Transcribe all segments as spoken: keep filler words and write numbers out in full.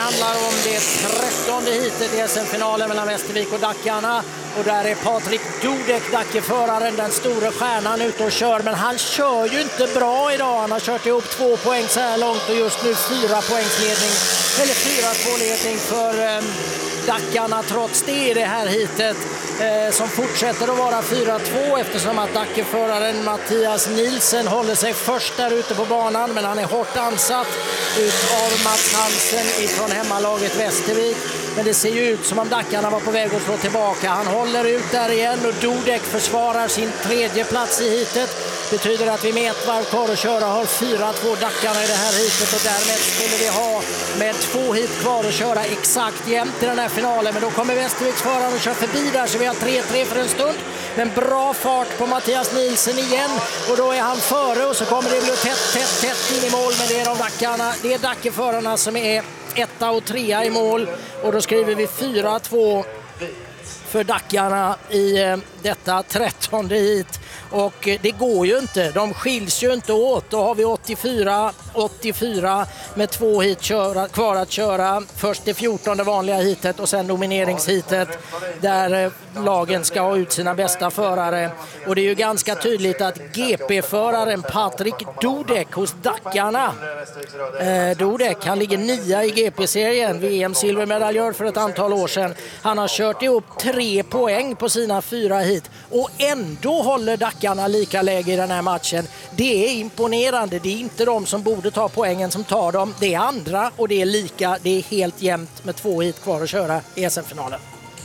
handlar om det trettonde hitet i S M-finalen mellan Västervik och Dackarna. Och där är Patrik Dudek, Dackeföraren, den stora stjärnan, ute och kör. Men han kör ju inte bra idag. Han har kört ihop två poäng så här långt och just nu fyra poängsledning. Eller fyra två ledning för eh, Dackarna trots det i det här hitet. Eh, som fortsätter att vara fyra två eftersom att Dackeföraren Mattias Nilsen håller sig först där ute på banan. Men han är hårt ansatt ut av Mats Hansen ifrån hemmalaget Västervik. Men det ser ju ut som om Dackarna var på väg att slå tillbaka. Han håller ut där igen och Dudek försvarar sin tredje plats i hitet. Betyder att vi med ett varv kvar att köra har fyra två Dackarna i det här hitet. Och därmed skulle vi ha med två hit kvar att köra exakt jämnt i den här finalen. Men då kommer Västerviks föraren och kör förbi där så vi har tre tre för en stund. Men bra fart på Mattias Nilsen igen. Och då är han före och så kommer det bli tätt, tätt, tätt in i mål. Men det är de Dackarna, det är Dackeförarna som är etta och trea i mål. Och då skriver vi fyra två för Dackarna i eh, detta trettonde hit. Och eh, det går ju inte. De skiljs ju inte åt. Då har vi åttiofyra åttiofyra med två hit köra, kvar att köra. Först det fjortonde vanliga hitet och sen nomineringshitet där eh, lagen ska ha ut sina bästa förare. Och det är ju ganska tydligt att G P-föraren Patrik Dudek hos Dackarna. Eh, Dudek, han ligger nia i G P-serien. V M-silvermedaljör för ett antal år sedan. Han har kört ihop tre poäng på sina fyra hit. Och ändå håller Dackarna lika läge i den här matchen. Det är imponerande. Det är inte de som borde ta poängen som tar dem. Det är andra och det är lika. Det är helt jämnt med två hit kvar att köra i S M-finalen.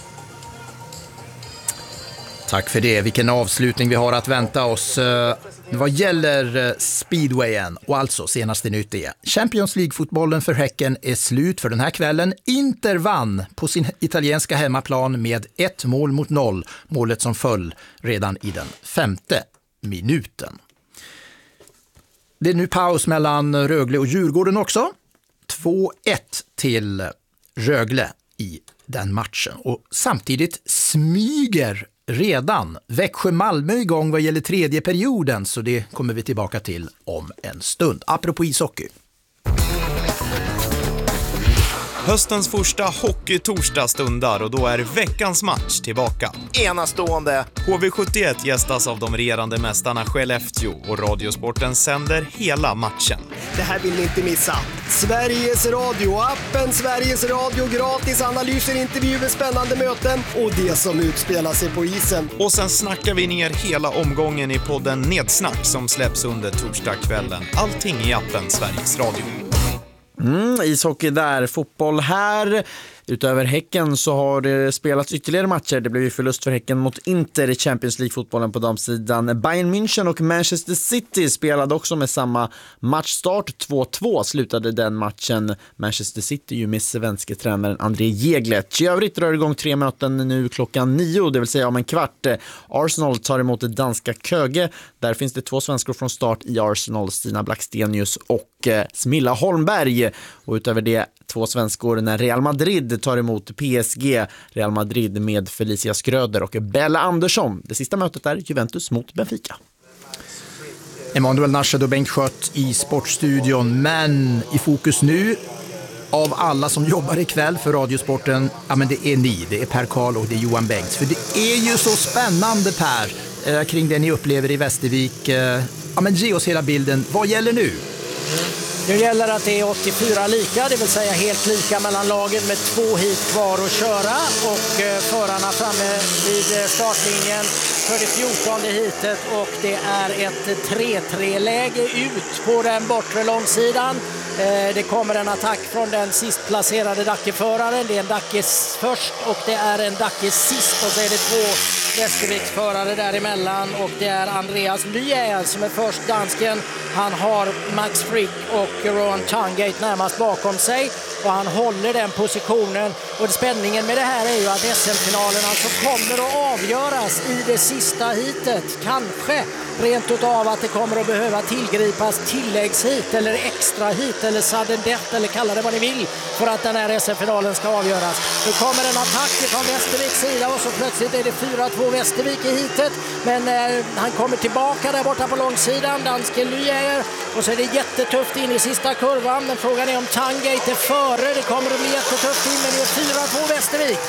Tack för det. Vilken avslutning vi har att vänta oss. Vad gäller speedwayen och alltså senaste nytt är Champions League-fotbollen för Häcken är slut för den här kvällen. Inter vann på sin italienska hemmaplan med ett mål mot noll. Målet som föll redan i den femte minuten. Det är nu paus mellan Rögle och Djurgården också. två ett till Rögle i den matchen. Och samtidigt smyger redan Växjö-Malmö igång vad gäller tredje perioden, så det kommer vi tillbaka till om en stund. Apropå ishockey. Höstens första hockey-torsdag stundar och då är veckans match tillbaka. Enastående! H V sjuttioett gästas av de regerande mästarna Skellefteå och Radiosporten sänder hela matchen. Det här vill ni inte missa. Sveriges Radio, appen Sveriges Radio, gratis analyser, intervjuer, spännande möten och det som utspelar sig på isen. Och sen snackar vi ner hela omgången i podden Nedsnack som släpps under torsdagskvällen. Allting i appen Sveriges Radio. Mm, ishockey där, fotboll här. Utöver Häcken så har det spelats ytterligare matcher. Det blev ju förlust för Häcken mot Inter i Champions League-fotbollen på damsidan. Bayern München och Manchester City spelade också med samma matchstart. två två slutade den matchen. Manchester City ju med svenska tränaren André Jäglet. I övrigt rör igång tre möten nu klockan nio, det vill säga om en kvart. Arsenal tar emot det danska Köge. Där finns det två svenskor från start i Arsenal, Stina Blackstenius och Smilla Holmberg. Och utöver det två svenskor när Real Madrid tar emot P S G. Real Madrid med Felicia Skröder och Bella Andersson. Det sista mötet är Juventus mot Benfica. Emanuel Nasched och Bengt Schött i Sportstudion. Men i fokus nu av alla som jobbar ikväll för Radiosporten, ja men det är ni, det är Per Karl och det är Johan Bengts. För det är ju så spännande, Per, eh, kring det ni upplever i Västervik. Eh, ja men ge oss hela bilden. Vad gäller nu? Nu gäller att det är åttiofyra lika, det vill säga helt lika mellan lagen med två hit kvar att köra. Och eh, förarna framme vid startlinjen för det fjortonde hitet. Och det är ett tre tre-läge ut på den bortre långsidan. Eh, det kommer en attack från den sistplacerade Dackeföraren. Det är en Dackes först och det är en Dackes sist. Och så är det två Västerviksförare däremellan. Och det är Andreas Lyär som är först, dansken. Han har Max Frick och Rowan Tungate närmast bakom sig och han håller den positionen Och spänningen med det här är ju att S M-finalen alltså kommer att avgöras i det sista hitet. Kanske rent utav att det kommer att behöva tillgripas tilläggshit eller extra hit eller sudden death eller kalla det vad ni vill för att den här S M-finalen ska avgöras. Nu kommer en attack från Västerviks sida och så plötsligt är det fyra två Västervik i hitet. Men eh, han kommer tillbaka där borta på långsidan, dansken Lyer. Och så är det jättetufft in i sista kurvan. Men frågan är om Tangate är före. Det kommer att bli jättetufft in, men det är fyra två Västervik.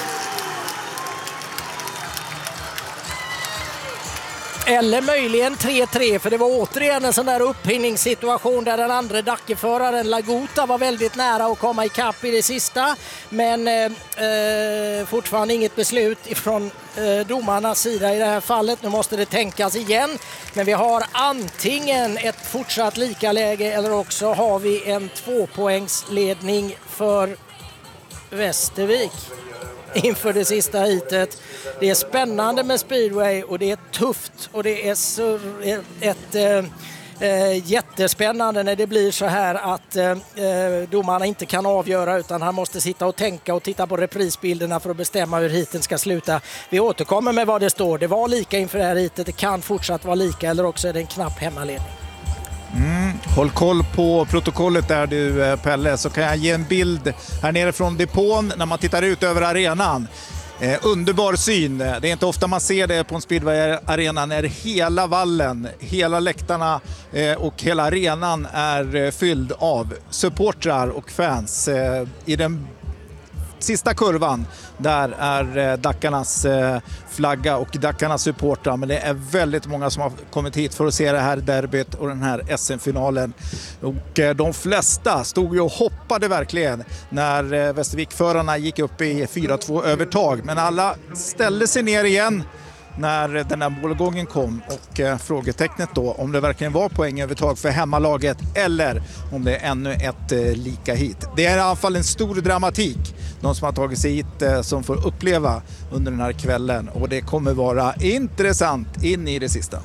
Eller möjligen tre tre, för det var återigen en sån där upphängningssituation där den andra Dackeföraren Lagota var väldigt nära att komma i kapp i det sista. Men eh, fortfarande inget beslut ifrån eh, domarnas sida i det här fallet. Nu måste det tänkas igen. Men vi har antingen ett fortsatt likaläge eller också har vi en tvåpoängsledning för Västervik inför det sista hitet. Det är spännande med speedway och det är tufft och det är så ett äh, jättespännande när det blir så här att äh, domarna inte kan avgöra utan han måste sitta och tänka och titta på reprisbilderna för att bestämma hur hiten ska sluta. Vi återkommer med vad det står. Det var lika inför det här hitet. Det kan fortsatt vara lika eller också är det en knapp hemmaledning. Mm. Håll koll på protokollet där du, Pelle, så kan jag ge en bild här nere från depån när man tittar ut över arenan. Eh, underbar syn. Det är inte ofta man ser det på en speedway-arena när hela vallen, hela läktarna eh, och hela arenan är eh, fylld av supportrar och fans. Eh, I den sista kurvan där är eh, Dackarnas eh, flagga och Dackarnas supportrar, men det är väldigt många som har kommit hit för att se det här derbyt och den här S M-finalen. Och eh, de flesta stod ju och hoppade verkligen när eh, Västervik-förarna gick upp i fyra två övertag, men alla ställde sig ner igen när den här målgången kom och eh, frågetecknet då om det verkligen var poängövertag för hemmalaget eller om det är ännu ett eh, lika hit. Det är i alla fall en stor dramatik de som har tagit sig hit eh, som får uppleva under den här kvällen och det kommer vara intressant in i det sista.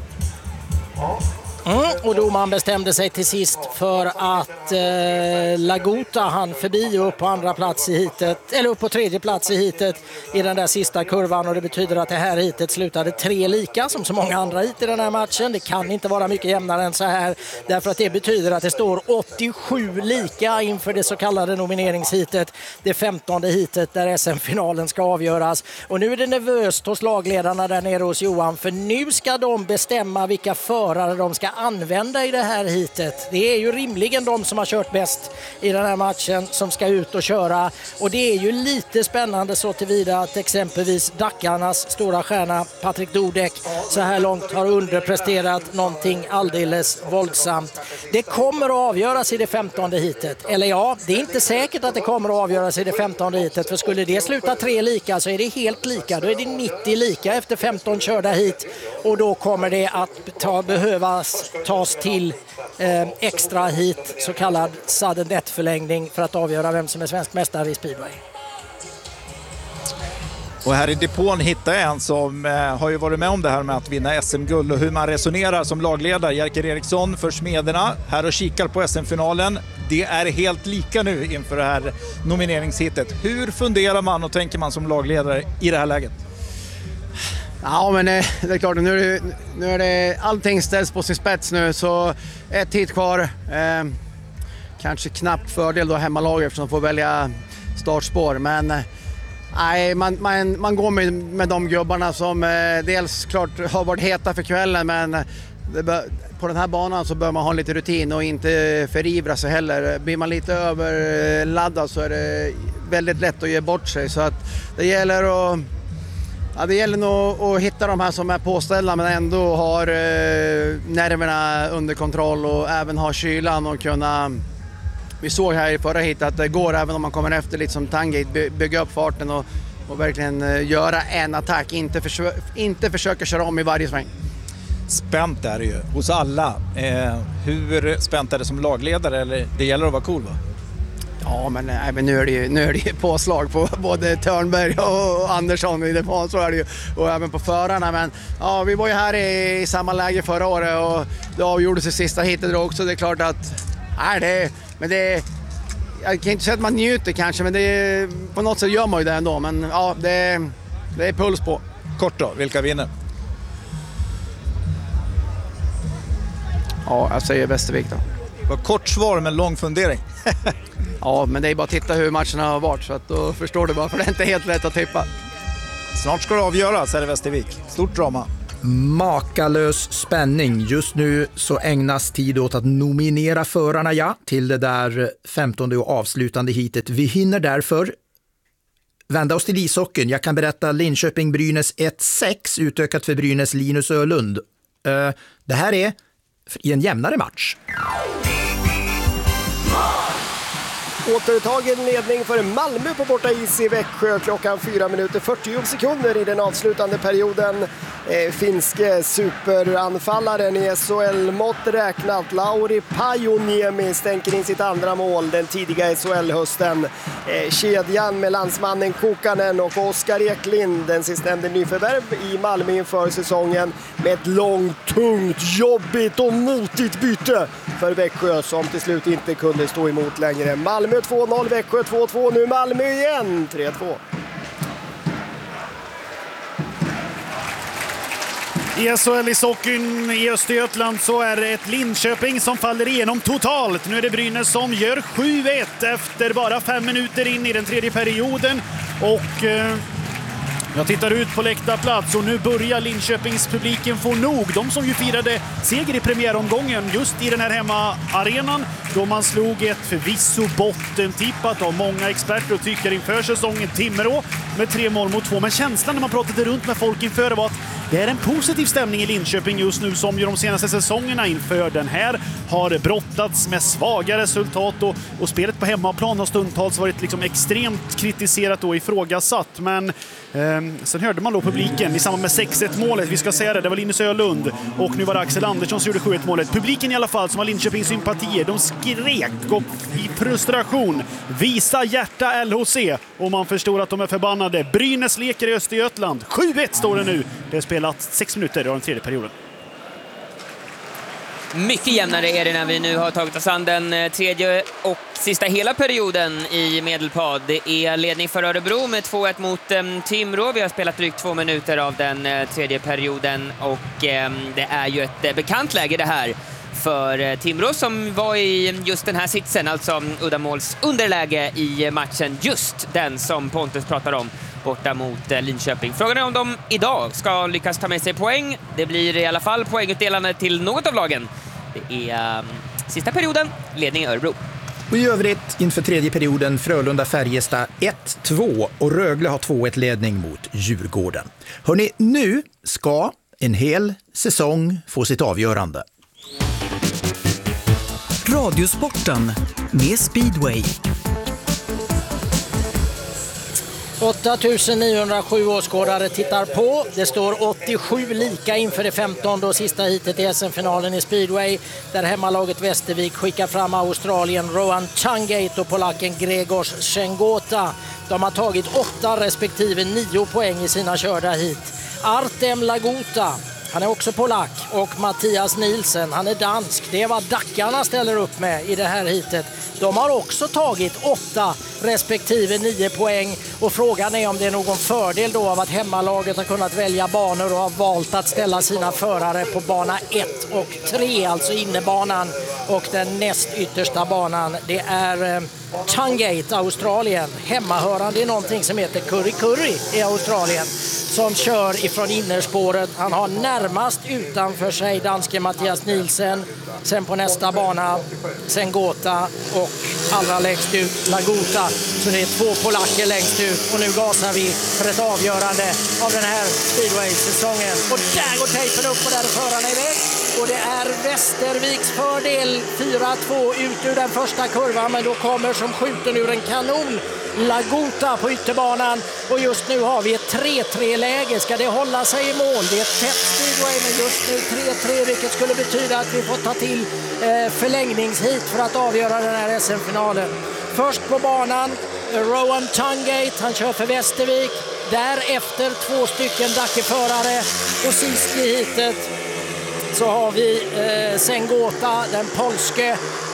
Mm, och domaren bestämde sig till sist för att eh, Lagota han förbi upp på andra plats i hitet, eller upp på tredje plats i hitet i den där sista kurvan, och det betyder att det här hitet slutade tre lika som så många andra hit i den här matchen. Det kan inte vara mycket jämnare än så här, därför att det betyder att det står åttiosju lika inför det så kallade nomineringshitet, det femtonde hitet där S M-finalen ska avgöras. Och nu är det nervöst hos lagledarna där nere hos Johan, för nu ska de bestämma vilka förare de ska använda i det här hitet. Det är ju rimligen de som har kört bäst i den här matchen som ska ut och köra, och det är ju lite spännande så tillvida att exempelvis Dackarnas stora stjärna Patrik Dudek så här långt har underpresterat någonting alldeles våldsamt. Det kommer att avgöras i det femtonde hitet, eller ja, det är inte säkert att det kommer att avgöras i det femtonde hitet, för skulle det sluta tre lika så är det helt lika, då är det nittio lika efter femton körda hit, och då kommer det att ta, behövas tas till eh, extra hit, så kallad sudden death-förlängning för att avgöra vem som är svensk mästare i speedway. Och här i depån hittar jag en som eh, har ju varit med om det här med att vinna S M-guld och hur man resonerar som lagledare. Jerker Eriksson för Smederna, här och kikar på S M-finalen. Det är helt lika nu inför det här nomineringshitet. Hur funderar man och tänker man som lagledare i det här läget? Ja, men det är klart, nu är det, nu är det allting ställs på sin spets nu, så ett hit kvar. Eh, kanske knappt fördel då hemmalaget eftersom de får välja startspår, men nej, man, man, man går med, med de gubbarna som eh, dels klart har varit heta för kvällen, men det bör, på den här banan så bör man ha lite rutin och inte förivra sig heller. Blir man lite överladdad så är det väldigt lätt att ge bort sig, så att det gäller att Ja, det gäller nog att hitta de här som är påställda men ändå har eh, nerverna under kontroll och även har kylan och kunna... Vi såg här i förra hit att det går även om man kommer efter lite som Tangate, by- bygga upp farten och, och verkligen eh, göra en attack, inte, försö- inte försöka köra om i varje sväng. Spänt är det ju hos alla. Eh, hur spänt är det som lagledare, eller det gäller att vara cool, va? Ja, men, nej, men nu är det ju, nu är det ju påslag på både Törnberg och Andersson i det, så är det ju, och även på förarna. Men ja, vi var ju här i, i samma läge förra året och det avgjordes i sista hitet också. Det är klart att nej, det, men det, jag kan inte säga att man njuter kanske, men det är, på något sätt gör man ju det ändå. Men ja, det är, det är puls på. Kort då, vilka vinner? Ja, jag säger Västervik då. Det var kort svar men lång fundering. Ja, men det är bara att titta hur matcherna har varit, så att då förstår du bara, för det är inte helt lätt att tippa. Snart ska det avgöras här i Västervik. Stort drama. Makalös spänning. Just nu så ägnas tid åt att nominera förarna ja, till det där femtonde och avslutande heatet. Vi hinner därför vända oss till ishockeyn. Jag kan berätta Linköping-Brynäs ett sex, utökat för Brynäs Linus Ölund. Uh, det här är i en jämnare match. Återtagen ledning för Malmö på borta is i Växjö klockan fyra minuter fyrtio sekunder i den avslutande perioden. Eh, finske superanfallaren i S H L-mått räknat Lauri Pajuniemi stänker in sitt andra mål den tidiga S H L-hösten. Eh, kedjan med landsmannen Kokanen och Oskar Eklind, den sistnämnde nyförvärv i Malmö inför säsongen, med ett långt, tungt, jobbigt och motigt byte för Växjö som till slut inte kunde stå emot längre. Malmö två noll, Växjö två två, nu Malmö igen tre två. I S H L-ishockeyn i Östergötland så är det ett Linköping som faller igenom totalt. Nu är det Brynäs som gör sju ett efter bara fem minuter in i den tredje perioden. Och eh, jag tittar ut på läktarplats och nu börjar Linköpings publiken få nog. De som ju firade seger i premiäromgången just i den här hemmaarenan, då man slog ett förvisso bottentippat av många experter och tycker inför säsongen Timrå med tre mål mot två. Men känslan när man pratade runt med folk inför var att det är en positiv stämning i Linköping just nu, som ju de senaste säsongerna inför den här har brottats med svaga resultat och, och spelet på hemmaplan har stundtals varit liksom extremt kritiserat och ifrågasatt. Men eh, sen hörde man då publiken i samband med sex ett målet, vi ska säga det, det var Linus Ölund och nu var det Axel Andersson som gjorde sju ett målet. Publiken i alla fall, som har Linköpings sympatier, de skrek och i frustration: visa hjärta L H C! Och man förstår att de är förbannade. Brynäs leker i Östergötland. sju ett står det nu. Det är spelat sex minuter av den tredje perioden. Mycket jämnare är det när vi nu har tagit oss an den tredje och sista hela perioden i Medelpad. Det är ledning för Örebro med två ett mot um, Timrå. Vi har spelat drygt två minuter av den uh, tredje perioden och um, det är ju ett uh, bekant läge det här för uh, Timrå som var i just den här sitsen, alltså um, uddamåls underläge i matchen, just den som Pontus pratar om borta mot uh, Linköping. Frågan är om de idag ska lyckas ta med sig poäng. Det blir i alla fall poängutdelande till något av lagen. Det är um, sista perioden, ledning Örebro. Och i övrigt inför tredje perioden Frölunda-Färjestad ett två och Rögle har två ett ledning mot Djurgården. Hörrni, nu ska en hel säsong få sitt avgörande. Radiosporten med Speedway. åtta tusen niohundrasju åskådare tittar på. Det står åttiosju lika inför det femtonde och sista hitet i S M-finalen i Speedway, där hemmalaget Västervik skickar fram Australien Rowan Changate och polacken Gregors Szengota. De har tagit åtta respektive nio poäng i sina körda hit. Artem Lagota, han är också polack, och Mattias Nielsen, han är dansk. Det är vad dackarna ställer upp med i det här hitet. De har också tagit åtta respektive nio poäng och frågan är om det är någon fördel då av att hemmalaget har kunnat välja banor och har valt att ställa sina förare på bana ett och tre, alltså innebanan och den näst yttersta banan. Det är eh, Changate, Australien, hemmahörande i någonting som heter Curry Curry i Australien, som kör ifrån innerspåret. Han har närmast utanför sig danske Mattias Nielsen, sen på nästa bana Szengota och allra längst ut Lagota. Så det är två polacker längst ut och nu gasar vi för ett avgörande av den här Speedway-säsongen. Och där går tejpen upp och där är förarna iväg. Och det är Västerviks fördel, fyra två ut ur den första kurvan, men då kommer som skjuten ur en kanon Lagota på ytterbanan och just nu har vi ett tre tre-läge. Ska det hålla sig i mål? Det är ett tätt Speedway, men just nu tre tre, vilket skulle betyda att vi får ta till eh, förlängningshit för att avgöra den här S M-finalen. Först på banan Rowan Changate, han kör för Västervik. Därefter två stycken dackeförare och sist i hitet så har vi eh, Szengota, den polske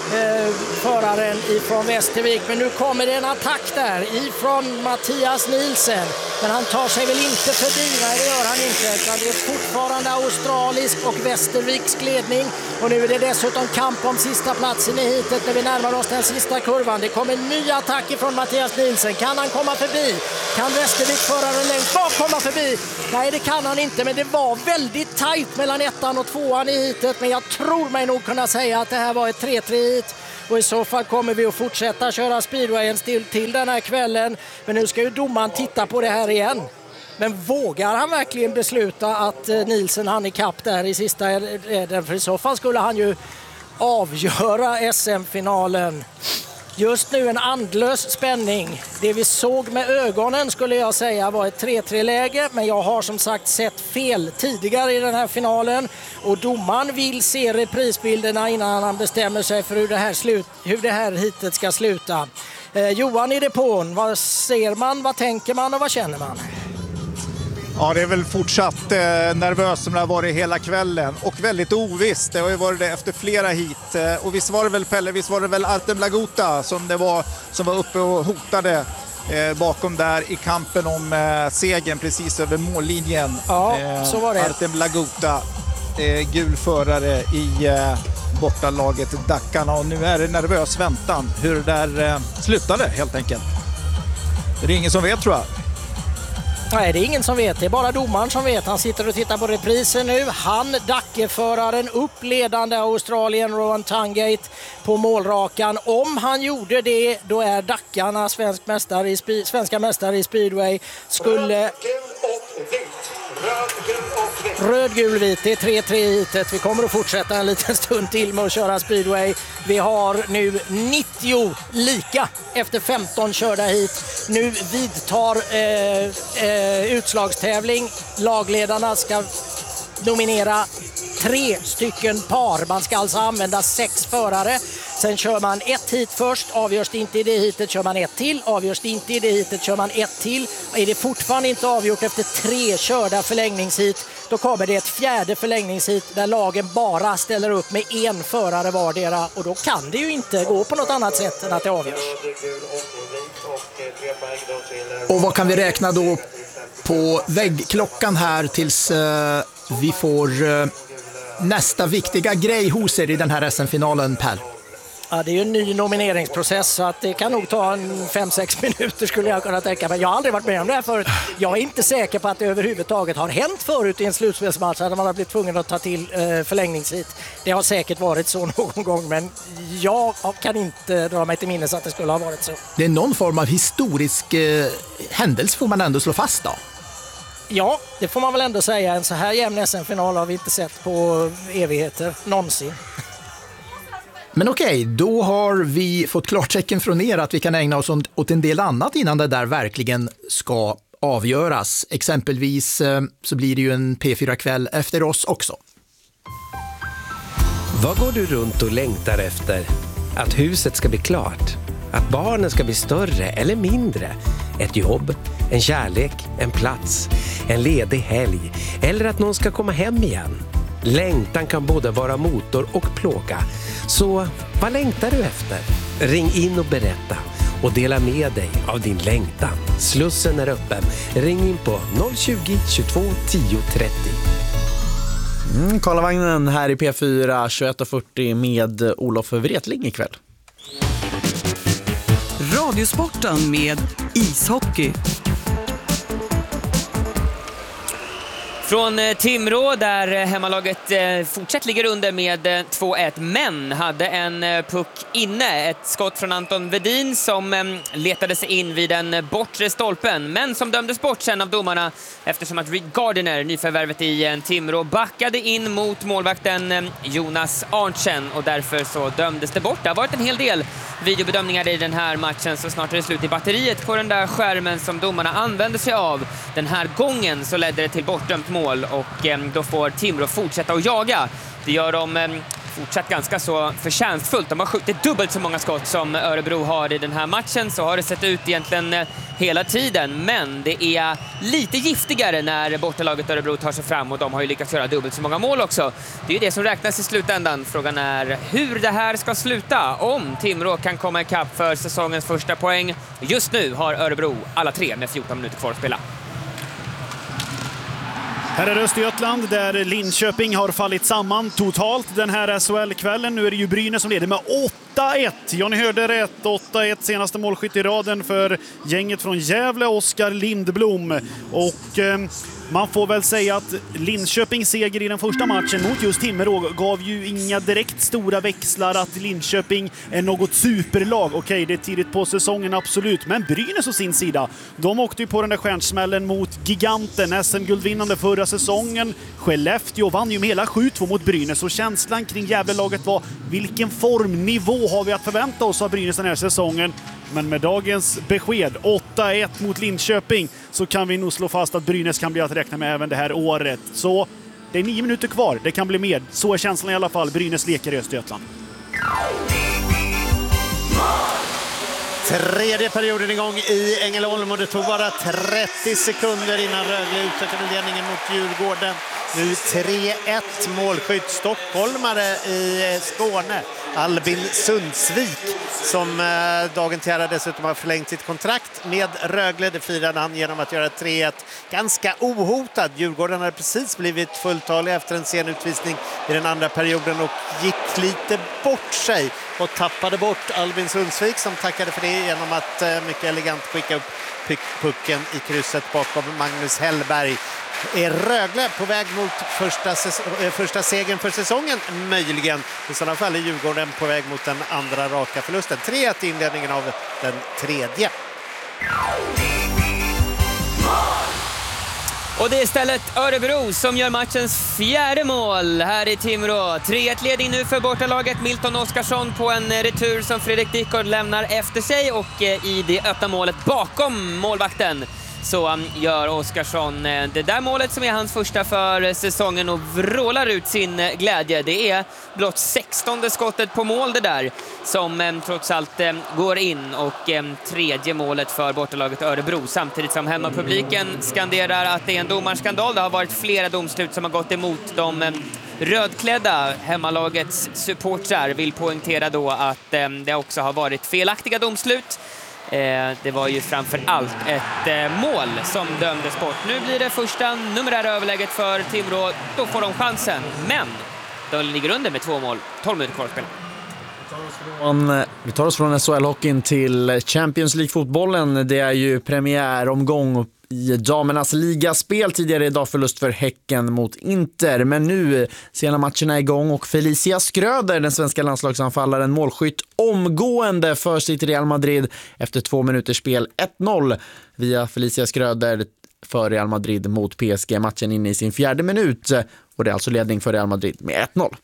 eh, föraren ifrån Västervik. Men nu kommer det en attack där ifrån Mattias Nielsen. Men han tar sig väl inte förbi, nej det gör han inte. Utan det är fortfarande australisk och västerviksk ledning. Och nu är det dessutom kamp om sista platsen i hitet när vi närmar oss den sista kurvan. Det kommer en ny attack från Mattias Nielsen. Kan han komma förbi? Kan Västervik-föraren längst bak komma förbi? Nej, det kan han inte, men det var väldigt tajt mellan ettan och tvåan i hitet. Men jag tror mig nog kunna säga att det här var ett tre tre hit. Och i så fall kommer vi att fortsätta köra speedwayen still till den här kvällen. Men nu ska ju domaren titta på det här igen. Men vågar han verkligen besluta att Nielsen hann i kapp där i sista räden? För i så fall skulle han ju avgöra S M-finalen. Just nu en andlös spänning. Det vi såg med ögonen skulle jag säga var ett tre tre läge. Men jag har som sagt sett fel tidigare i den här finalen. Och domaren vill se reprisbilderna innan han bestämmer sig för hur det här, slut, hur det här hitet ska sluta. Eh, Johan i depån, vad ser man, vad tänker man och vad känner man? Ja, det är väl fortsatt eh, nervöst som det har varit hela kvällen och väldigt ovisst. Det har ju varit det efter flera hit. Eh, och visst var det väl Pelle, visst var det väl Artem Blaguta som det var som var uppe och hotade eh, bakom där i kampen om eh, segern precis över mållinjen. Ja, eh, så var det. Artem Blaguta, eh, gul förare i eh, bortalaget Dackarna, och nu är det nervös väntan hur det där eh, slutade helt enkelt. Det är ingen som vet, tror jag. Nej, det är ingen som vet. Det är bara domaren som vet. Han sitter och tittar på reprisen nu. Han, Dacke-föraren, upp ledande Australien Rowan Tungate på målrakan. Om han gjorde det, då är Dackarna svensk mästare i spe- svenska mästare i speedway. Skulle... Röd, gul, vit. Det är tre tre hitet. Vi kommer att fortsätta en liten stund till med att köra speedway. Vi har nu nittio lika efter femton körda hit. Nu vidtar eh, eh, utslagstävling. Lagledarna ska nominera tre stycken par. Man ska alltså använda sex förare. Sen kör man ett hit först, avgörs det inte i det hitet kör man ett till, avgörs det inte i det hitet kör man ett till. Är det fortfarande inte avgjort efter tre körda förlängningshit, då kommer det ett fjärde förlängningshit där lagen bara ställer upp med en förare vardera, och då kan det ju inte gå på något annat sätt än att det avgörs. Och vad kan vi räkna då på väggklockan här tills uh, vi får uh, nästa viktiga grej hos er i den här S M-finalen, Per? Ja, det är ju en ny nomineringsprocess, så att det kan nog ta en fem sex minuter skulle jag kunna tänka mig. Jag har aldrig varit med om det här förut. Jag är inte säker på att det överhuvudtaget har hänt förut i en slutspelsmatch där man har blivit tvungen att ta till eh, förlängningshit. Det har säkert varit så någon gång, men jag kan inte dra mig till minnes att det skulle ha varit så. Det är någon form av historisk eh, händelse får man ändå slå fast då. Ja, det får man väl ändå säga. En så här jämn S M-final har vi inte sett på evigheter, någonsin. Men okej, då har vi fått klartecken från er att vi kan ägna oss åt en del annat innan det där verkligen ska avgöras. Exempelvis så blir det ju en P fyra-kväll efter oss också. Vad går du runt och längtar efter? Att huset ska bli klart? Att barnen ska bli större eller mindre? Ett jobb? En kärlek? En plats? En ledig helg? Eller att någon ska komma hem igen? Längtan kan både vara motor och plåga. Så vad längtar du efter? Ring in och berätta och dela med dig av din längtan. Slussen är öppen. Ring in på noll tjugo, tjugotvå, tio, trettio. Mm, Karlavagnen här i P fyra tjugoett och fyrtio med Olof Wretling ikväll. Radiosporten med ishockey. Från Timrå där hemmalaget fortsatt ligger under med två ett, men hade en puck inne. Ett skott från Anton Vedin som letade sig in vid den bortre stolpen, men som dömdes bort sen av domarna eftersom att Reed Gardiner, nyförvärvet i Timrå, backade in mot målvakten Jonas Arntzen, och därför så dömdes det bort. Det har varit en hel del videobedömningar i den här matchen, så snart är det slut i batteriet på den där skärmen som domarna använde sig av. Den här gången så ledde det till bortdömt mål, och eh, då får Timrå fortsätta att jaga. Det gör de eh, fortsatt ganska så förtjänstfullt. De har skjutit dubbelt så många skott som Örebro har i den här matchen, så har det sett ut egentligen hela tiden. Men det är lite giftigare när bortalaget Örebro tar sig fram, och de har ju lyckats göra dubbelt så många mål också. Det är ju det som räknas i slutändan. Frågan är hur det här ska sluta, om Timrå kan komma ikapp för säsongens första poäng. Just nu har Örebro alla tre med fjorton minuter kvar att spela. Här är Östergötland där Linköping har fallit samman totalt den här S H L-kvällen. Nu är det ju Brynäs som leder med åtta ett. Ja, ni hörde rätt. åtta ett, senaste målskytt i raden för gänget från Gävle, Oskar Lindblom. Och eh, man får väl säga att Linköpings seger i den första matchen mot just Timrå gav ju inga direkt stora växlar att Linköping är något superlag. Okej, det är tidigt på säsongen, absolut. Men Brynäs å sin sida, de åkte ju på den där stjärnsmällen mot giganten, S M-guldvinnande förra säsongen. Skellefteå vann ju med hela sju två mot Brynäs, och känslan kring Gävlelaget var vilken formnivå har vi att förvänta oss av Brynäs den här säsongen. Men med dagens besked, åtta ett mot Linköping, så kan vi nog slå fast att Brynäs kan bli att räkna med även det här året. Så det är nio minuter kvar, det kan bli mer. Så är känslan i alla fall. Brynäs leker i Östergötland. Tredje perioden igång i Ängelholm, och det tog bara trettio sekunder innan Rögle utökade ledningen mot Djurgården. Nu tre ett, målskytt stockholmare i Skåne, Albin Sundsvik, som eh, dagen till ära dessutom har förlängt sitt kontrakt med Rögle. Det firade han genom att göra tre ett ganska ohotad. Djurgården hade precis blivit fulltaliga efter en sen utvisning i den andra perioden och gick lite bort sig och tappade bort Albin Sundsvik, som tackade för det genom att eh, mycket elegant skicka upp pucken i krysset bakom Magnus Hellberg. Är Rögle på väg mot första, säs- första segern för säsongen? Möjligen. I sådana fall är Djurgården på väg mot den andra raka förlusten. tre ett i inledningen av den tredje. Och det är istället Örebro som gör matchens fjärde mål här i Timrå. tre ett ledning nu för bortalaget. Milton Oskarsson på en retur som Fredrik Dickard lämnar efter sig, och i det öppna målet bakom målvakten så gör Oskarsson det där målet som är hans första för säsongen och vrålar ut sin glädje. Det är blott sextonde skottet på mål det där som trots allt går in, och tredje målet för bortalaget Örebro, samtidigt som hemmapubliken skanderar att det är en domarskandal. Det har varit flera domslut som har gått emot de rödklädda. Hemmalagets supportrar vill poängtera då att det också har varit felaktiga domslut. Det var ju framför allt ett mål som dömdes bort. Nu blir det första numerära överläget för Timrå. Då får de chansen, men de ligger under med två mål. tolv minuter kvar att spela. Vi tar oss från S H L-hockeyn till Champions League-fotbollen. Det är ju premiäromgång i damernas ligaspel. Tidigare idag förlust för Häcken mot Inter, men nu sena matcherna igång, och Felicia Skröder, den svenska landslagsanfallaren, målskytt omgående för sitt Real Madrid efter två minuters spel. ett noll via Felicia Skröder för Real Madrid mot P S G, matchen inne i sin fjärde minut, och det är alltså ledning för Real Madrid med ett noll.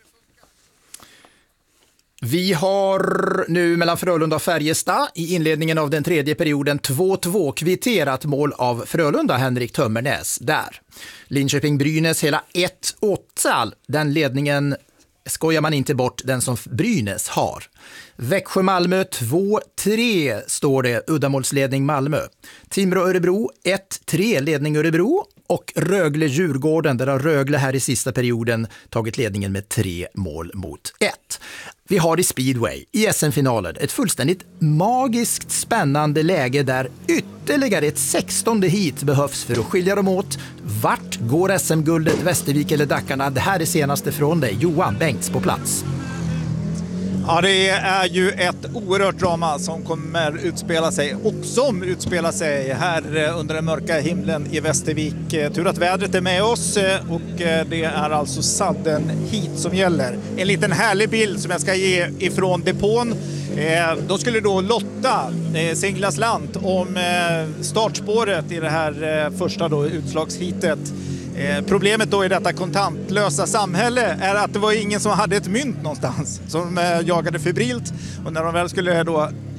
Vi har nu mellan Frölunda och Färjestad i inledningen av den tredje perioden två två, kvitterat mål av Frölunda, Henrik Tömmernes där. Linköping-Brynäs hela ett åtta, den ledningen skojar man inte bort, den som Brynäs har. Växjö-Malmö två tre står det, uddamålsledning Malmö. Timrå-Örebro ett tre, ledning Örebro. Och Rögle-Djurgården, där har Rögle här i sista perioden tagit ledningen med tre mål mot ett. Vi har i Speedway i S M-finalen ett fullständigt magiskt spännande läge där ytterligare ett sextonde hit behövs för att skilja dem åt. Vart går S M-guldet, Västervik eller Dackarna? Det här är senaste från dig, Johan Bengts på plats. Ja, det är ju ett oerhört drama som kommer utspela sig och som utspelar sig här under den mörka himlen i Västervik. Tur att vädret är med oss, och det är alltså sudden hit som gäller. En liten härlig bild som jag ska ge ifrån depån. De skulle då lotta Singlas Lant om startspåret i det här första då utslagshitet. Eh, problemet då i detta kontantlösa samhälle är att det var ingen som hade ett mynt någonstans som eh, jagade febrilt, och när de väl skulle då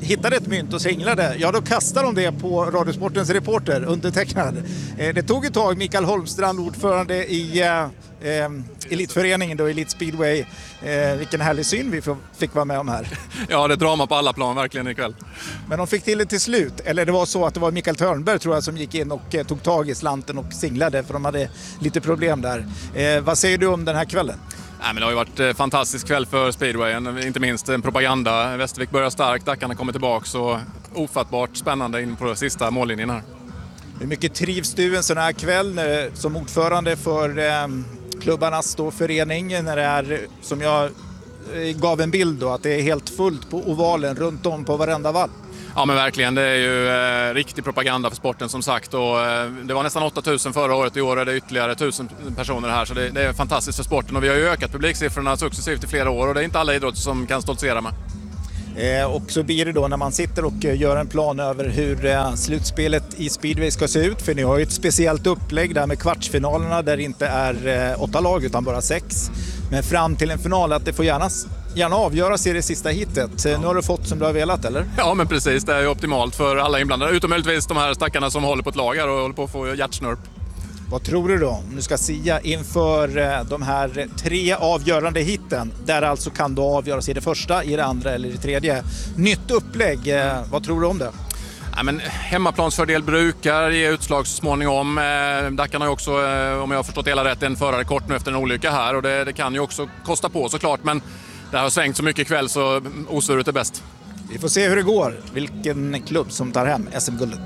hittade ett mynt och singlade, ja då kastar de det på Radiosportens reporter, undertecknad. Det tog ett tag, Mikael Holmstrand, ordförande i eh, elitföreningen då, Elite Speedway. Eh, vilken härlig syn vi fick vara med om här. Ja, det är drama på alla plan verkligen ikväll. Men de fick till det till slut, eller det var så att det var Mikael Törnberg tror jag som gick in och eh, tog tag i slanten och singlade, för de hade lite problem där. Eh, vad säger du om den här kvällen? Nej, men det har ju varit en fantastisk kväll för speedwayen, inte minst en propaganda. Västervik börjar starkt, Dackarna kommer tillbaka och ofattbart spännande in på sista mållinjen här. Hur mycket trivs du en sån här kväll som ordförande för eh, klubbarnas då förening, när det är, som jag gav en bild då, att det är helt fullt på ovalen runt om på varenda vall? Ja men verkligen, det är ju eh, riktig propaganda för sporten som sagt, och eh, det var nästan åtta tusen förra året, i år är det ytterligare tusen personer här, så det, det är fantastiskt för sporten, och vi har ju ökat publiksiffrorna successivt i flera år och det är inte alla idrotter som kan stoltsera med. Eh, och så blir det då när man sitter och eh, gör en plan över hur eh, slutspelet i speedway ska se ut, för ni har ju ett speciellt upplägg där med kvartsfinalerna där det inte är eh, åtta lag utan bara sex, men fram till en final att det får gärna gärna avgöras i det sista hitet. Ja. Nu har du fått som du har velat, eller? Ja, men precis. Det är ju optimalt för alla inblandade. Utom möjligtvis de här stackarna som håller på ett lag här och håller på att få hjärtsnurp. Vad tror du då, om du ska sia inför de här tre avgörande hitten, där alltså kan då avgöras i det första, i det andra eller i det tredje? Nytt upplägg, vad tror du om det? Ja, men hemmaplansfördel brukar ge utslag så småningom. Dackarna har ju också, om jag har förstått hela rätt, en förare kort nu efter en olycka här, och det, det kan ju också kosta på såklart, men det har svängt så mycket ikväll så osvuret är bäst. Vi får se hur det går, vilken klubb som tar hem S M-guldet.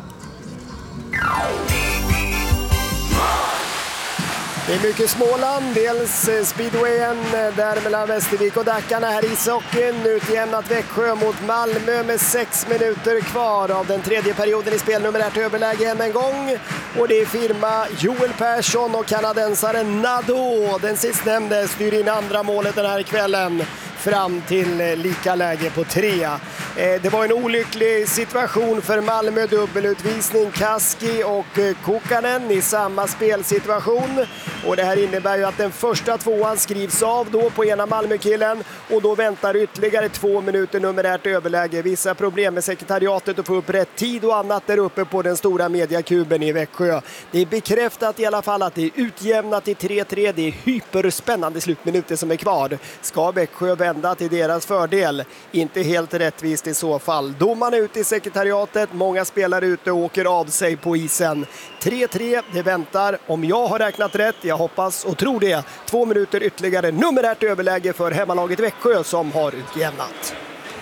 Det är mycket Småland, dels speedwayen där mellan Västervik och Dackarna, här i ishockeyn. Utjämnat Växjö mot Malmö med sex minuter kvar av den tredje perioden i spel. Numerärt överläge än en gång. Och det är firma Joel Persson och kanadensaren Nadeau. Den sistnämnde styr in andra målet den här kvällen fram till lika läge på tre. Det var en olycklig situation för Malmö, dubbelutvisning, Kaski och Kukanen i samma spelsituation. Och det här innebär ju att den första tvåan skrivs av då på ena Malmökillen, och då väntar ytterligare två minuter numerärt överläge. Vissa problem med sekretariatet att få upp rätt tid och annat där uppe på den stora mediakuben i Växjö. Det är bekräftat i alla fall att det är utjämnat i tre tre. Det är hyperspännande slutminuter som är kvar. Ska Växjö vända till deras fördel? Inte helt rättvist i så fall. Domarna ute i sekretariatet, många spelare ute och åker av sig på isen. tre tre, det väntar, om jag har räknat rätt, jag hoppas och tror det, två minuter ytterligare numerärt överläge för hemmalaget Växjö som har utjämnat.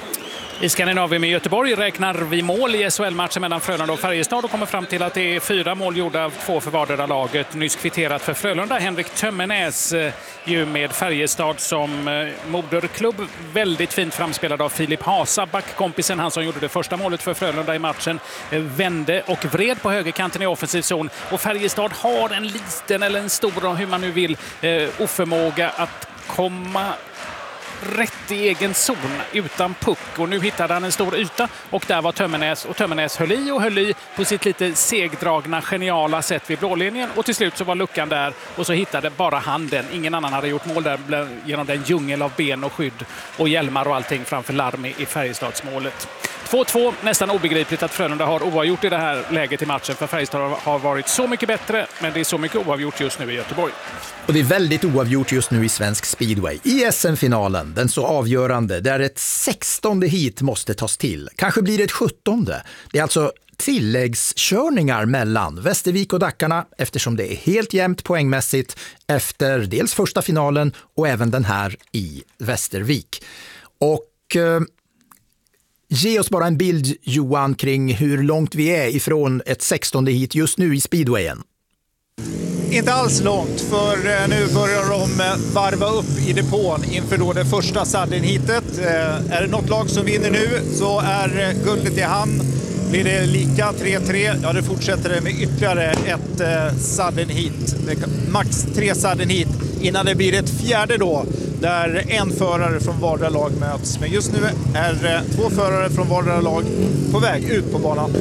I Skandinavien i Göteborg räknar vi mål i S H L-matchen mellan Frölunda och Färjestad och kommer fram till att det är fyra mål gjorda, två för vardera laget. Nyss kvitterat för Frölunda, Henrik Tömmernes ju med Färjestad som eh, moderklubb. Väldigt fint framspelad av Filip Hasa, backkompisen, han som gjorde det första målet för Frölunda i matchen, eh, vände och vred på högerkanten i offensiv zon. Och Färjestad har en liten eller en stor, hur man nu vill, eh, oförmåga att komma rätt i egen zon utan puck, och nu hittade han en stor yta och där var Tömmernes, och Tömmernes höll i och höll i på sitt lite segdragna, geniala sätt vid blålinjen, och till slut så var luckan där och så hittade bara han den. Ingen annan hade gjort mål där genom den djungel av ben och skydd och hjälmar och allting framför Larmi i Färjestadsmålet. två två, nästan obegripligt att Frölunda har oavgjort i det här läget i matchen, för Färjestad har varit så mycket bättre, men det är så mycket oavgjort just nu i Göteborg. Och det är väldigt oavgjort just nu i svensk speedway. I S M-finalen, den så avgörande, där ett sextonde hit måste tas till. Kanske blir det ett sjuttonde. Det är alltså tilläggskörningar mellan Västervik och Dackarna, eftersom det är helt jämnt poängmässigt efter dels första finalen och även den här i Västervik. Och eh, ge oss bara en bild, Johan, kring hur långt vi är ifrån ett sextonde hit just nu i speedwayen. Inte alls långt, för nu börjar de varva upp i depån inför då det första sadden-hitet. Är det något lag som vinner nu så är guldet i hamn. Blir det lika tre tre, ja det fortsätter det med ytterligare ett sadden-hit. Max tre sadden-hit innan det blir ett fjärde då, där en förare från vardera lag möts. Men just nu är två förare från vardera lag på väg ut på banan.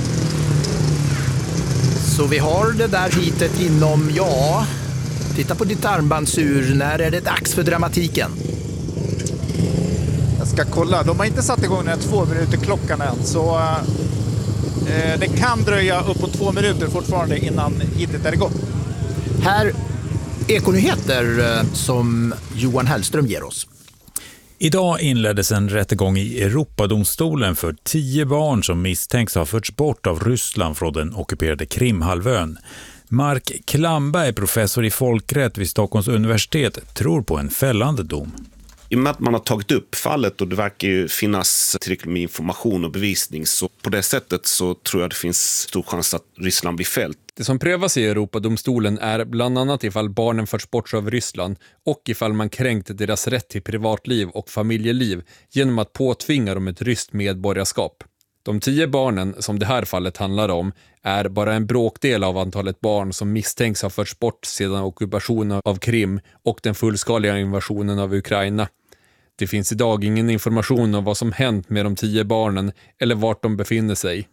Så vi har det där hitet inom, ja, titta på ditt armbandsur, när är det dags för dramatiken? Jag ska kolla. De har inte satt igång den här två minuter klockan än, så eh, det kan dröja uppåt två minuter fortfarande innan hittet är igång. Här Ekonyheter eh, som Johan Hellström ger oss. Idag inleddes en rättegång i Europadomstolen för tio barn som misstänks ha förts bort av Ryssland från den ockuperade Krimhalvön. Mark Klamberg, professor i folkrätt vid Stockholms universitet, tror på en fällande dom. I och med att man har tagit upp fallet och det verkar ju finnas tillräckligt med information och bevisning, så på det sättet så tror jag det finns stor chans att Ryssland blir fällt. Det som prövas i Europadomstolen är bland annat ifall barnen förts bort av Ryssland och ifall man kränkt deras rätt till privatliv och familjeliv genom att påtvinga dem ett ryskt medborgarskap. De tio barnen som det här fallet handlar om är bara en bråkdel av antalet barn som misstänks ha förts bort sedan ockupationen av Krim och den fullskaliga invasionen av Ukraina. Det finns idag ingen information om vad som hänt med de tio barnen eller vart de befinner sig.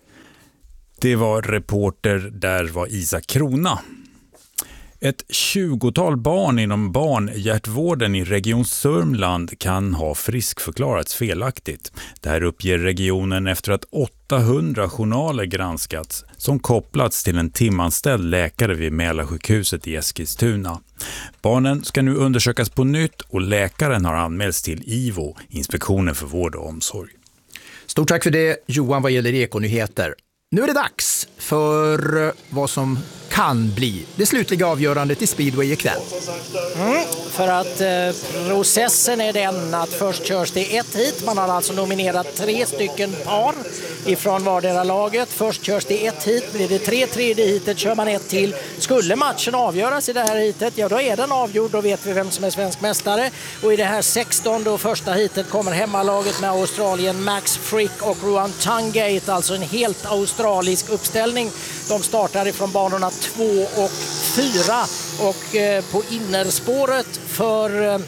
Det var reporter, där var Isak Krona. Ett tjugotal barn inom barnhjärtvården i Region Sörmland kan ha friskförklarats felaktigt. Det här uppger regionen efter att åttahundra journaler granskats som kopplats till en timanställd läkare vid Mälarsjukhuset i Eskilstuna. Barnen ska nu undersökas på nytt och läkaren har anmälts till I V O, Inspektionen för vård och omsorg. Stort tack för det, Johan, vad gäller Ekonyheter. Nu är det dags för vad som kan bli det slutliga avgörandet i speedway ikväll. Mm, för att eh, processen är den att först körs det ett hit. Man har alltså nominerat tre stycken par ifrån vardera laget. Först körs det ett hit, blir det tre tredje hitet kör man ett till. Skulle matchen avgöras i det här hitet, ja då är den avgjord, då vet vi vem som är svensk mästare. Och i det här sextonde och första hitet kommer hemmalaget med Australien Max Frick och Ruan Tungate, alltså en helt australisk uppställning. De startar ifrån banorna två och fyra och eh, på innerspåret för eh,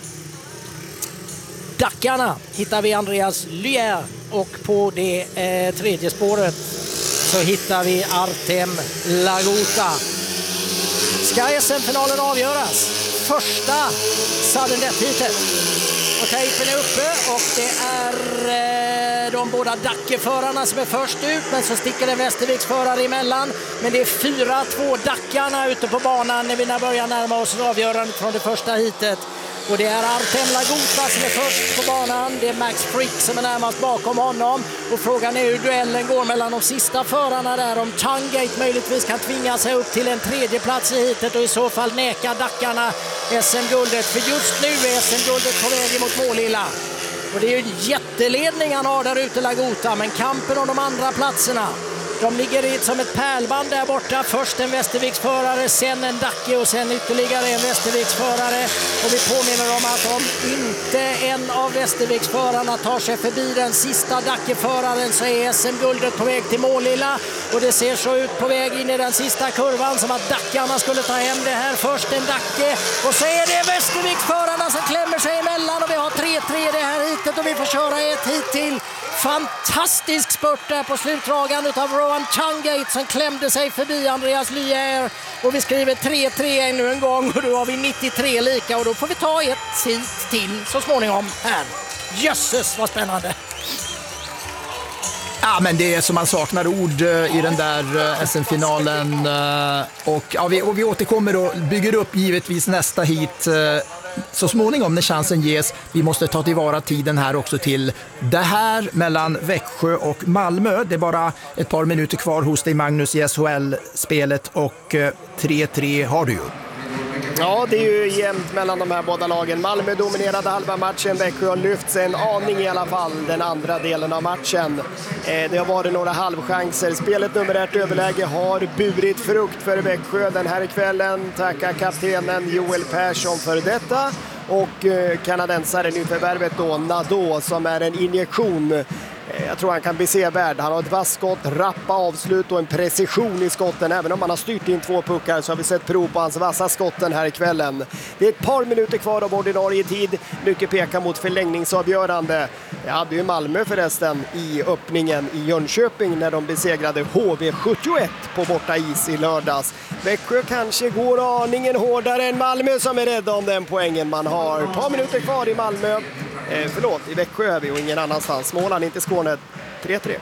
dackarna hittar vi Andreas Lyer och på det eh, tredje spåret så hittar vi Artem Lagota. Ska S M-finalen avgöras? Första sudden death-hitet. Och tejpen är uppe och det är eh, de båda Dacke-förarna som är först ut, men så sticker en Västerviksförare emellan. Men det är fyra två Dackarna ute på banan när vi börjar närma oss avgörandet från det första hitet. Och det är Artem Lagota som är först på banan. Det är Max Frick som är närmast bakom honom. Och frågan är hur duellen går mellan de sista förarna där. Om Tungate möjligtvis kan tvinga sig upp till en tredje plats i hitet och i så fall neka Dackarna S M-guldet. För just nu är S M-guldet på väg mot Målilla. Och det är ju en jätteledning han har där ute, Lagota. Men kampen om de andra platserna, de ligger i som ett pärlband där borta. Först en Västerviksförare, sen en Dacke och sen ytterligare en Västerviksförare. Och vi påminner om att om inte en av Västerviksförarna tar sig förbi den sista Dackeföraren så är S M-guldet på väg till Målilla. Och det ser så ut på väg in i den sista kurvan som att Dackarna skulle ta hem det här. Först en Dacke och så är det Västerviksförarna som klämmer sig emellan. Och vi har tre tre det här hitet och vi får köra ett hit till. Fantastisk spurt där på slutdragan utav Ruan Tungate som klämde sig förbi Andreas Lyer. Och vi skriver tre tre ännu en gång och då har vi nittiotre lika och då får vi ta ett hit till så småningom här. Jösses vad spännande! Ja, men det är som man saknar ord i den där S M-finalen. Och, ja, vi, och vi återkommer och bygger upp givetvis nästa hit så småningom när chansen ges. Vi måste ta tillvara tiden här också till det här mellan Växjö och Malmö. Det är bara ett par minuter kvar hos dig, Magnus, i S H L-spelet och tre tre har du ju. Ja, det är ju jämnt mellan de här båda lagen. Malmö dominerade halva matchen. Växjö har lyft sig en aning i alla fall den andra delen av matchen. Eh, det har varit några halvchanser. Spelet numerärt överläge har burit frukt för Växjö den här kvällen. Tackar kaptenen Joel Persson för detta. Och eh, kanadensaren nyförvärvet då, Nadeau, som är en injektion. Jag tror han kan bli sevärd. Han har ett vasst skott, rappa avslut och en precision i skotten. Även om han har styrt in två puckar så har vi sett prov på hans vassa skotten här ikvällen. Det är ett par minuter kvar av ordinarie tid. Mycket pekar mot förlängningsavgörande. Jag hade ju Malmö förresten i öppningen i Jönköping när de besegrade H V sjuttioett på borta is i lördags. Växjö kanske går aningen hårdare än Malmö som är rädda om den poängen man har. Ett par minuter kvar i Malmö. Eh, förlåt, i Växjö är vi och ingen annanstans. Småland, inte Skåne. tre tre.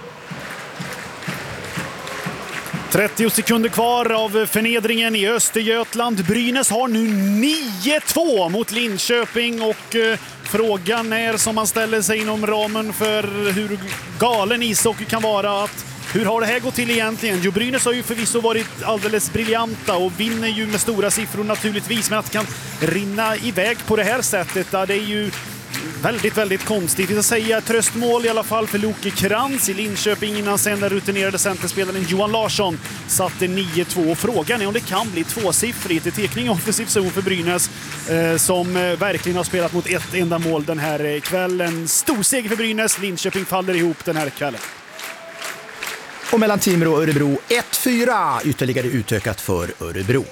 trettio sekunder kvar av förnedringen i Östergötland. Brynäs har nu nio två mot Linköping och eh, frågan är, som man ställer sig inom ramen för hur galen ishockey kan vara, att hur har det här gått till egentligen? Jo, Brynäs har ju förvisso varit alldeles briljanta och vinner ju med stora siffror naturligtvis, men att det kan rinna iväg på det här sättet, det är ju väldigt, väldigt konstigt. Vi ska säga tröstmål i alla fall för Loke Krantz i Linköping innan sen den rutinerade centerspelaren Johan Larsson satte nio två. Frågan är om det kan bli tvåsiffrigt. Det är tekning offensiv zon för Brynäs eh, som eh, verkligen har spelat mot ett enda mål den här eh, kvällen. Stor seger för Brynäs. Linköping faller ihop den här kvällen. Och mellan Timrå och Örebro ett fyra, ytterligare utökat för Örebro.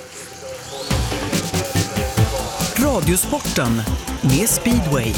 Radiosporten med Speedway.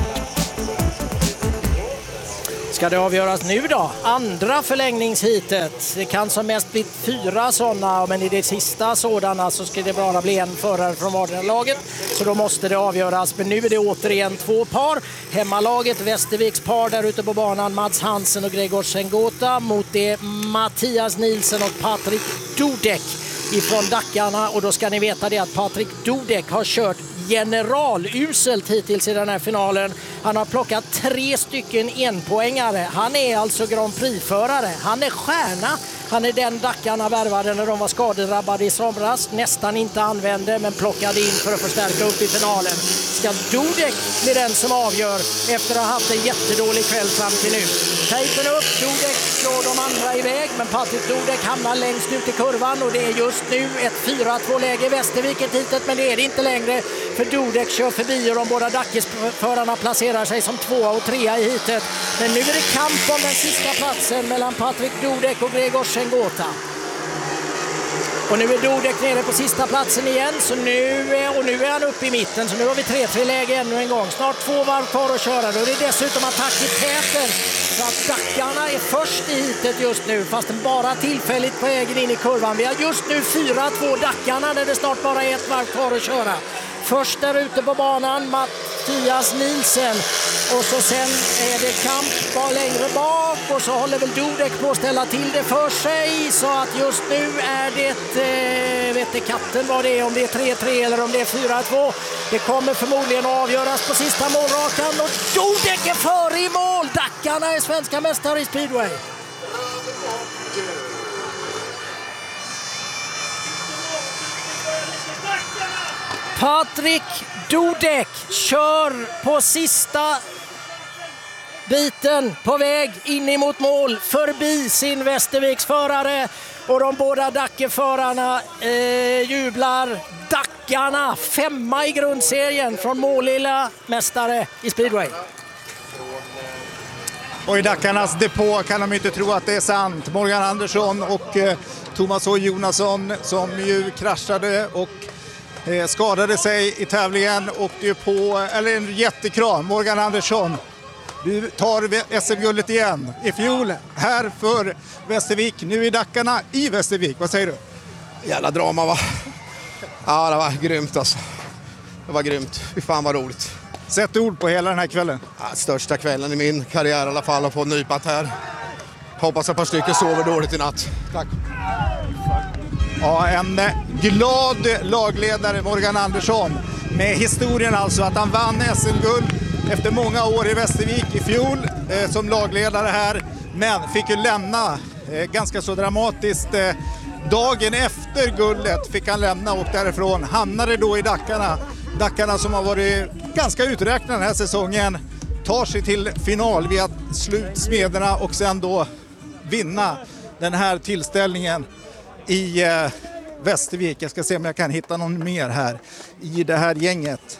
Ska det avgöras nu då? Andra förlängningshitet. Det kan som mest bli fyra sådana, men i det sista sådana så ska det bara bli en förare från vardera laget. Så då måste det avgöras. Men nu är det återigen två par. Hemmalaget Västerviks par där ute på banan, Mats Hansen och Gregor Sengota, mot det Mattias Nilsen och Patrik Dudek ifrån Dackarna. Och då ska ni veta det att Patrik Dudek har kört generaluselt hittills i den här finalen. Han har plockat tre stycken enpoängare. Han är alltså Grand Prix-förare. Han är stjärna. Han är den Dackarna värvade när de var skadedrabbade i somras. Nästan inte använde, men plockade in för att förstärka upp i finalen. Ska Dudek bli den som avgör efter att ha haft en jättedålig kväll fram till nu. Tejpen upp, Dudek slår de andra iväg, men Patrik Dudek hamnar längst ut i kurvan och det är just nu ett fyra två-läge i Västerviket hitet, men det är det inte längre för Dudek kör förbi och de båda Dackesförarna placerar sig som tvåa och trea i hitet. Men nu är det kamp om den sista platsen mellan Patrik Dudek och Gregor Sengota. Och nu är Dudek nere på sista platsen igen, så nu är, och nu är han uppe i mitten, så nu har vi tre tre läge ännu en gång. Snart två varv kvar att köra, och det är dessutom attack i täten, så att Dackarna är först i hitet just nu, fast bara tillfälligt på vägen in i kurvan. Vi har just nu fyra två Dackarna där det snart bara är ett varv kvar att köra. Först där ute på banan Mattias Nilsen, och så sen är det kamp bara längre bak, och så håller väl Dudek på att ställa till det för sig, så att just nu är det eh, vet inte katten vad det är, om det är tre tre eller om det är fyra två. Det kommer förmodligen att avgöras på sista målrakan, och Dudek är före i mål. Dackarna är svenska mästare i speedway. Patrik Dudek kör på sista biten på väg in emot mål förbi sin Västerviksförare, och de båda Dackeförarna eh, jublar. Dackarna femma i grundserien från Målilla, mästare i speedway. Och i Dackarnas depå kan de inte tro att det är sant. Morgan Andersson och eh, Thomas H. Jonasson som ju kraschade och eh, skadade sig i tävlingen, åkte ju på, eller en jättekram. Morgan Andersson, du tar S M-guldet igen. I fjol här för Västervik, nu i Dackarna i Västervik. Vad säger du? Jävla drama, va? Ja, det var grymt alltså. Det var grymt. Fy fan vad roligt. Sätt ord på hela den här kvällen. Ja, största kvällen i min karriär i alla fall, att få nypat här. Hoppas ett par stycken sover dåligt i natt. Tack. Ja, en glad lagledare, Morgan Andersson. Med historien alltså att han vann S M-guld efter många år i Västervik i fjol eh, som lagledare här. Men fick ju lämna eh, ganska så dramatiskt. Eh, dagen efter guldet fick han lämna och därifrån hamnade då i Dackarna. Dackarna som har varit ganska uträknade den här säsongen tar sig till final via slutsmederna och sen då vinna den här tillställningen i eh, Västervik. Jag ska se om jag kan hitta någon mer här i det här gänget.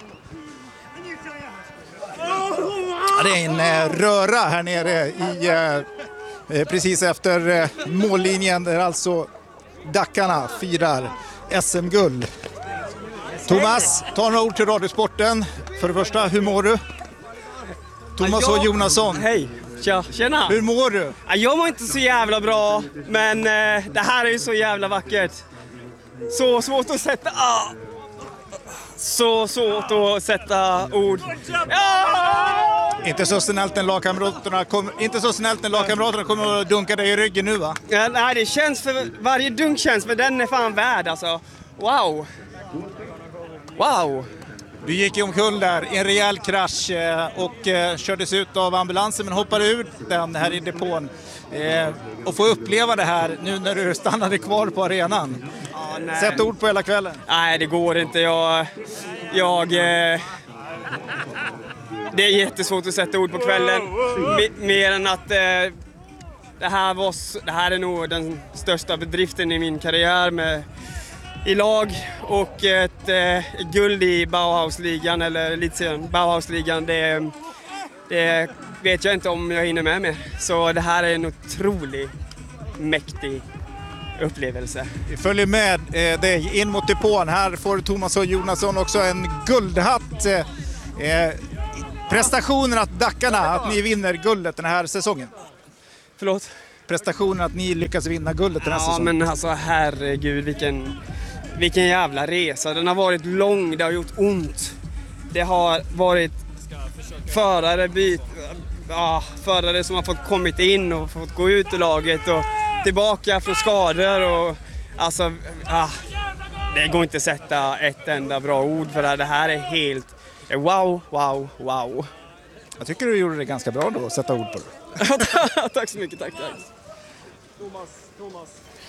Ja, det är en eh, röra här nere i eh, precis efter eh, mållinjen där alltså Dackarna firar S M-guld. Thomas, ta några ord till Radiosporten. För det första, hur mår du? Thomas ja, och Jonasson. Hej, tja, tjena. Hur mår du? Jag mår inte så jävla bra, men eh, det här är ju så jävla vackert. Så svårt att sätta... Ah. så svårt att sätta ord. Ja! Inte så snällt när lagkamraterna kom, inte så snällt när lagkamraterna kommer att dunka dig i ryggen nu, va? Ja, nej, det känns för varje dunk känns, för den är fan värd alltså. Wow. Wow. Du gick ju omkull där i en rejäl krasch eh, och eh, kördes ut av ambulansen men hoppade ur den här i depån. Eh, och få uppleva det här nu när du stannade kvar på arenan. Ja, Sätt ord på hela kvällen. Nej, det går inte. Jag... jag eh, det är jättesvårt att sätta ord på kvällen. M- mer än att eh, det, här var, det här är nog den största bedriften i min karriär med i lag, och ett eh, guld i Bauhausligan eller elitserien Bauhausligan, det, det vet jag inte om jag hinner med mer. Så det här är en otroligt mäktig upplevelse. Vi följer med eh, dig in mot depån. Här får Thomas och Jonasson också en guldhatt. Eh, prestationen att Dackarna, att ni vinner guldet den här säsongen. Förlåt? Prestationen att ni lyckas vinna guldet den här ja, säsongen. Men alltså herregud, vilken, vilken jävla resa. Den har varit lång, det har gjort ont. Det har varit förare, byt, ja, förare som har fått kommit in och fått gå ut ur laget och tillbaka från skador. Och, alltså, ah, det går inte att sätta ett enda bra ord för det här. Det här är helt wow, wow, wow. Jag tycker du gjorde det ganska bra då att sätta ord på det. Tack så mycket, tack, tack. Thomas, Thomas.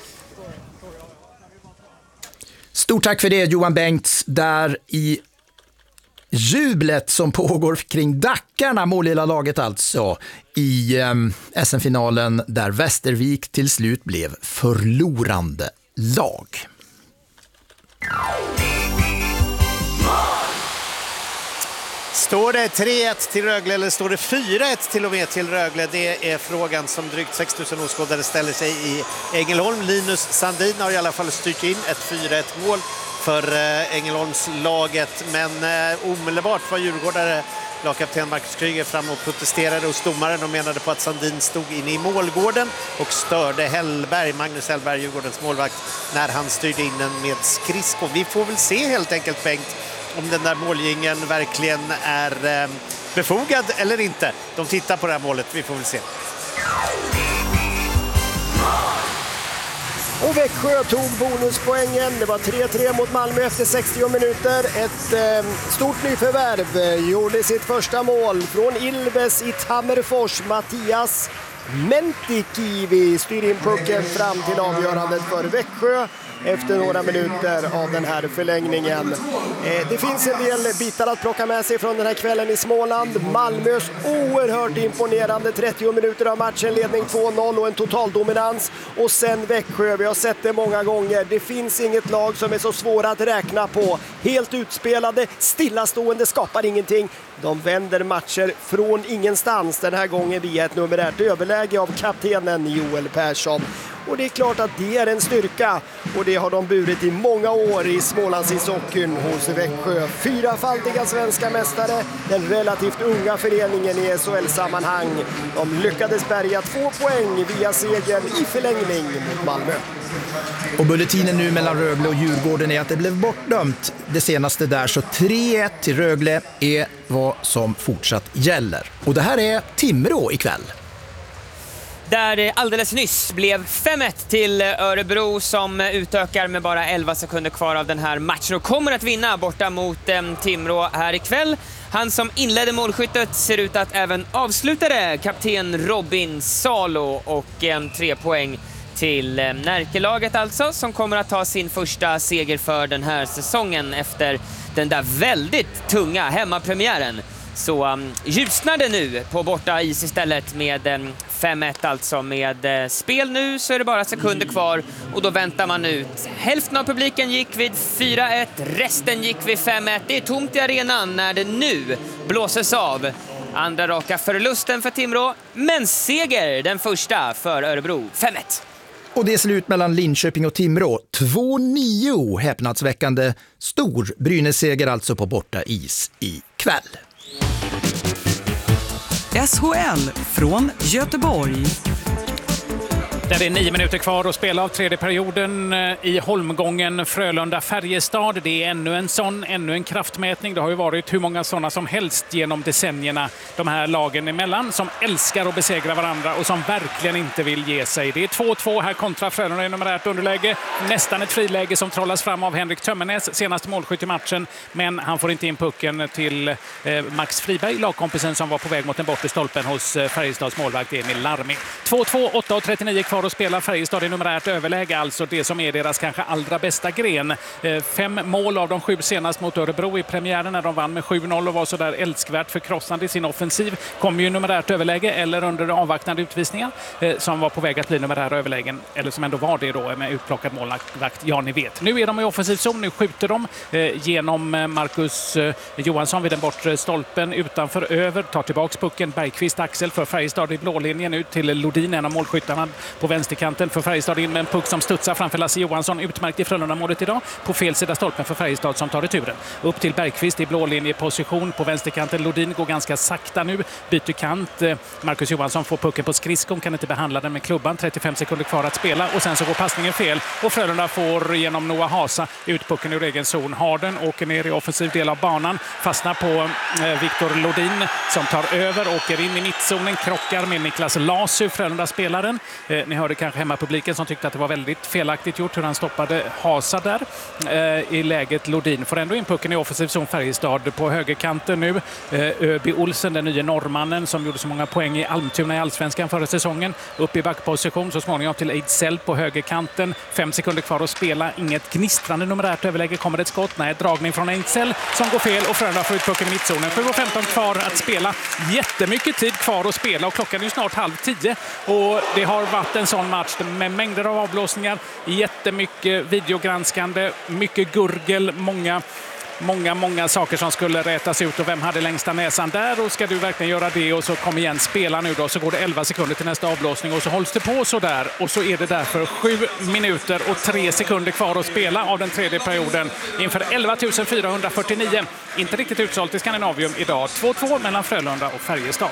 Stort tack för det, Johan Bengts, där i jublet som pågår kring Dackarna, målilla laget alltså, i um, S M-finalen där Västervik till slut blev förlorande lag. Står det tre ett till Rögle eller står det fyra ett till och med till Rögle? Det är frågan som drygt sex tusen åskådare ställer sig i Ängelholm. Linus Sandin har i alla fall styrt in ett fyra ett mål för Ängelholmslaget. Men omedelbart var djurgårdare lagkapten Marcus Kryger fram och protesterade hos domaren och menade på att Sandin stod inne i målgården och störde Hellberg, Magnus Hellberg, Djurgårdens målvakt, när han styrde in den med skridskor. Vi får väl se helt enkelt, Bengt, om den där målgingen verkligen är eh, befogad eller inte. De tittar på det här målet, vi får väl se. Och Växjö tog bonuspoängen. Det var tre tre mot Malmö efter sextio minuter. Ett eh, stort nyförvärv gjorde sitt första mål från Ilves i Tammerfors. Mattias Mentikivi styr in pucken fram till avgörandet för Växjö efter några minuter av den här förlängningen. Eh, det finns en del bitar att plocka med sig från den här kvällen i Småland. Malmös oerhört imponerande trettio minuter av matchen, ledning två noll och en total dominans. Och sen Växjö, vi har sett det många gånger. Det finns inget lag som är så svåra att räkna på. Helt utspelade, stillastående, skapar ingenting. De vänder matcher från ingenstans, den här gången via ett numerärt överläge av kaptenen Joel Persson. Och det är klart att det är en styrka, och det har de burit i många år i Smålandsishockeyn hos Växjö. Fyrafaldiga svenska mästare, den relativt unga föreningen i S H L-sammanhang. De lyckades bärga två poäng via segern i förlängning mot Malmö. Och bulletinen nu mellan Rögle och Djurgården är att det blev bortdömt det senaste där, så tre ett till Rögle är vad som fortsatt gäller. Och det här är Timrå ikväll. Där det alldeles nyss blev fem ett till Örebro, som utökar med bara elva sekunder kvar av den här matchen och kommer att vinna borta mot eh, Timrå här ikväll. Han som inledde målskyttet ser ut att även avsluta det, kapten Robin Salo, och eh, tre poäng till eh, Närkelaget alltså, som kommer att ta sin första seger för den här säsongen efter den där väldigt tunga hemmapremiären. Så um, ljusnar det nu på borta is istället med um, fem ett alltså. Med uh, spel nu så är det bara sekunder kvar och då väntar man ut. Hälften av publiken gick vid fyra ett, resten gick vid fem ett. Det är tomt i arenan när det nu blåses av. Andra raka förlusten för Timrå, men seger den första för Örebro, fem ett. Och det är slut mellan Linköping och Timrå. två nio, häpnadsväckande stor Brynäs-seger alltså på borta is i kväll. S H L från Göteborg. Där är nio minuter kvar att spela av tredje perioden i Holmgången Frölunda-Färjestad. Det är ännu en sån, ännu en kraftmätning. Det har ju varit hur många sådana som helst genom decennierna, de här lagen emellan, som älskar att besegra varandra och som verkligen inte vill ge sig. Det är två två här kontra Frölunda i numerärt underläge. Nästan ett friläge som trollas fram av Henrik Tömmernes, senaste målskytt i matchen, men han får inte in pucken till eh, Max Friberg, lagkompisen som var på väg mot den bortre stolpen hos eh, Färjestads målvakt Emil Larmi. två två, åtta och trettionio kvar att spela. Färjestad i numerärt överläge, alltså det som är deras kanske allra bästa gren. Eh, fem mål av de sju senast mot Örebro i premiären när de vann med sju noll och var så där älskvärt förkrossande i sin offensiv. Kommer ju numerärt överläge eller under avvaktande utvisningar eh, som var på väg att bli numerära överlägen, eller som ändå var det då med utplockad målvakt. Ja, ni vet. Nu är de i offensiv zon, nu skjuter de eh, genom Marcus eh, Johansson vid den bortre stolpen utanför över, tar tillbaks pucken. Bergqvist Axel för Färjestad i blålinjen ut till Lodin, en av målskyttarna på vänsterkanten för Färjestad, in med en puck som studsar framför Lasse Johansson, utmärkt i Frölunda-målet idag, på fel sida stolpen för Färjestad som tar returen. Upp till Bergqvist i blålinjeposition på vänsterkanten. Lodin går ganska sakta nu, byter kant. Marcus Johansson får pucken på skridskon, kan inte behandla den med klubban, trettiofem sekunder kvar att spela och sen så går passningen fel och Frölunda får genom Noah Hasa ut pucken ur egen zon. Harden åker ner i offensiv del av banan, fastnar på eh, Viktor Lodin som tar över, åker in i mittzonen, krockar med Niklas Lasu, Frölunda-spelaren. Eh, ni hörde kanske hemmapubliken som tyckte att det var väldigt felaktigt gjort hur han stoppade Hasa där eh, i läget. Lodin får ändå in pucken i offensiv zon Färjestad på högerkanten nu. Eh, Öby Olsen, den nya norrmannen som gjorde så många poäng i Almtuna i Allsvenskan förra säsongen, upp i backposition så småningom till Ejdsell på högerkanten. Fem sekunder kvar att spela, inget gnistrande numerärt överläge, kommer ett skott, nej, dragning från Ejdsell som går fel och Frölunda får ut pucken i mittzonen. sju och femton kvar att spela, jättemycket tid kvar att spela och klockan är ju snart halv tio och det har varit en sån match med mängder av avblåsningar, jättemycket videogranskande, mycket gurgel, många Många, många saker som skulle rätas ut och vem hade längsta näsan där och ska du verkligen göra det och så kom igen, spela nu då, så går det elva sekunder till nästa avblåsning och så hålls det på så där och så är det därför sju minuter och tre sekunder kvar att spela av den tredje perioden inför elva tusen fyrahundrafyrtionio. Inte riktigt utsålt i Skandinavium idag. två två mellan Frölunda och Färjestad.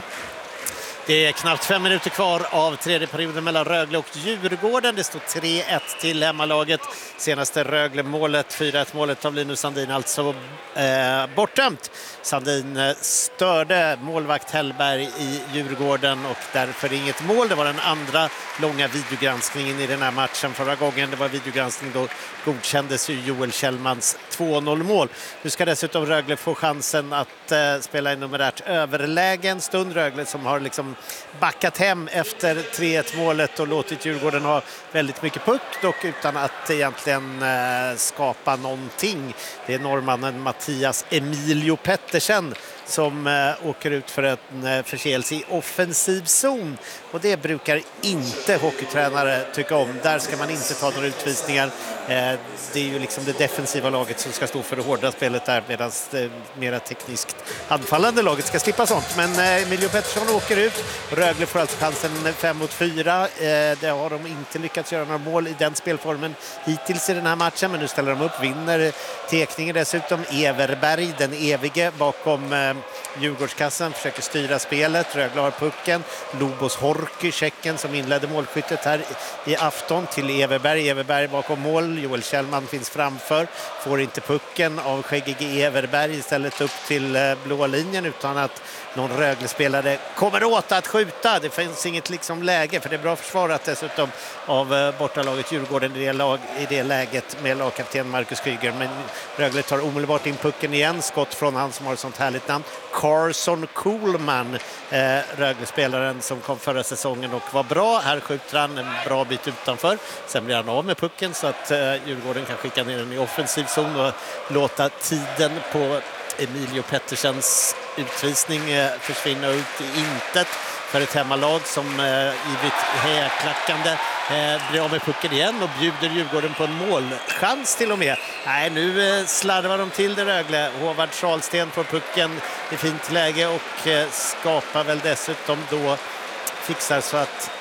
Det är knappt fem minuter kvar av tredje perioden mellan Rögle och Djurgården. Det står tre ett till hemmalaget. Senaste Rögle-målet, fyra ett målet av Linus Sandin, alltså eh, bortdömt. Sandin störde målvakt Hellberg i Djurgården och därför inget mål. Det var den andra långa videogranskningen i den här matchen. Förra gången det var videogranskning då godkändes ju Joel Kjellmans två noll mål. Nu ska dessutom Rögle få chansen att eh, spela i numerärt överläge en stund. Rögle som har liksom backat hem efter tre ett målet och låtit Djurgården ha väldigt mycket puck, dock utan att egentligen eh, skapa någonting. Det är norrmannen Mattias Emilio Pettersen som eh, åker ut för en eh, förseelse i offensiv zon. Och det brukar inte hockeytränare tycka om. Där ska man inte ta några utvisningar. Eh, det är ju liksom det defensiva laget som ska stå för det hårda spelet där, medan det mera tekniskt anfallande laget ska slippa sånt. Men eh, Emilio Pettersson åker ut. Rögle får alltså chansen fem mot fyra. Eh, det har de inte lyckats göra några mål i den spelformen hittills i den här matchen, men nu ställer de upp, vinner tekningen dessutom. Everberg, den evige bakom eh, Djurgårdskassen, försöker styra spelet. Rögle har pucken. Lobos Horky, Tjecken, som inledde målskyttet här i afton, till Everberg. Everberg bakom mål. Joel Kjellman finns framför. Får inte pucken av skäggige Everberg, istället upp till eh, blåa linjen utan att någon Rögle-spelare kommer åt att skjuta. Det finns inget liksom läge, för det är bra försvarat dessutom av eh, bortalaget Djurgården i det, lag, i det läget med lagkapten Marcus Kryger. Men Rögle tar omedelbart in pucken igen. Skott från han som har ett sånt härligt namn, Carson Coolman, eh, Rögle-spelaren som kom förra säsongen och var bra. Här skjuter han en bra bit utanför. Sen blir han av med pucken så att eh, Djurgården kan skicka ner den i offensiv zon och låta tiden på Emilio Pettersens utvisning eh, försvinna ut i intet för ett hemmalag som eh, givit häklackande eh, blir av med pucken igen och bjuder Djurgården på en målchans till och med. Nej, nu eh, slarvar de till det Rögle. Håvard Charlsten får pucken i fint läge och eh, skapar väl dessutom då, fixar så att,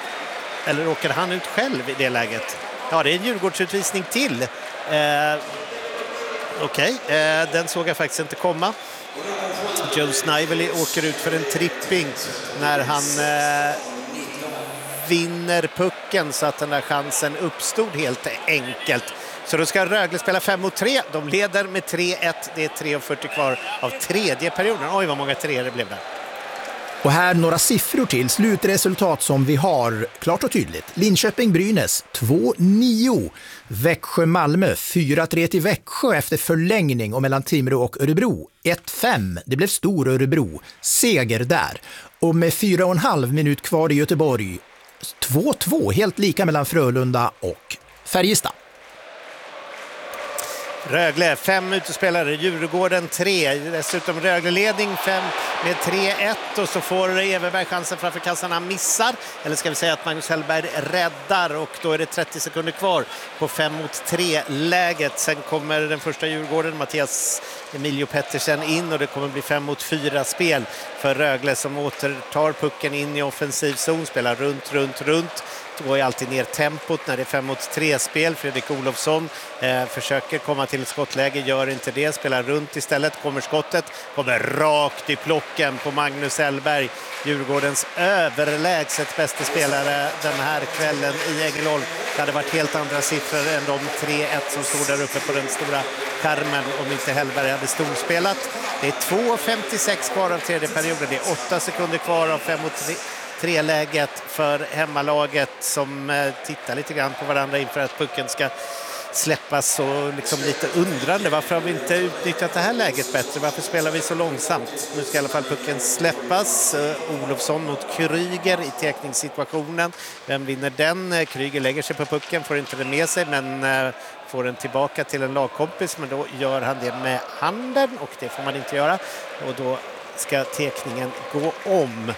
eller åker han ut själv i det läget? Ja, det är en Djurgårdsutvisning till. Eh, Okej, okay. eh, den såg jag faktiskt inte komma. Joe Snively åker ut för en tripping när han eh, vinner pucken så att den där chansen uppstod helt enkelt. Så då ska Rögle spela fem mot tre. De leder med tre ett. Det är tre fyrtio kvar av tredje perioden. Oj, vad många tre det blev där. Och här några siffror till slutresultat som vi har klart och tydligt. Linköping-Brynäs två nio. Växjö-Malmö fyra tre till Växjö efter förlängning, och mellan Timrå och Örebro ett fem. Det blev stor Örebro. Seger där. Och med fyra och en halv minut kvar i Göteborg två två, helt lika mellan Frölunda och Färjestad. Rögle, fem utespelare, Djurgården tre, dessutom Rögle-ledning fem med tre ett, och så får Everberg chansen framför kassan, han missar, eller ska vi säga att Magnus Hellberg räddar, och då är det trettio sekunder kvar på fem mot tre läget. Sen kommer den första Djurgården, Mattias Emilio Pettersen in, och det kommer bli fem mot fyra spel för Rögle som återtar pucken in i offensiv zon, spelar runt, runt, runt. Då går alltid ner tempot när det är fem mot tre spel. Fredrik Olofsson eh, försöker komma till skottläge, gör inte det, spelar runt istället, kommer skottet, kommer rakt i plocken på Magnus Hellberg, Djurgårdens överlägset bästa spelare den här kvällen i Ängelholm. Det hade varit helt andra siffror än de tre ett som stod där uppe på den stora skärmen om inte Hellberg hade storspelat. Det är två femtiosex kvar av tredje perioden, det är åtta sekunder kvar av fem mot tre. Tre-läget för hemmalaget som eh, tittar lite grann på varandra inför att pucken ska släppas, och liksom lite undrande, varför har vi inte utnyttjat det här läget bättre, varför spelar vi så långsamt? Nu ska i alla fall pucken släppas. eh, Olofsson mot Kryger i tekningssituationen, vem vinner den? Kryger lägger sig på pucken, får inte den med sig, men eh, får den tillbaka till en lagkompis, men då gör han det med handen, och det får man inte göra, och då ska tekningen gå om.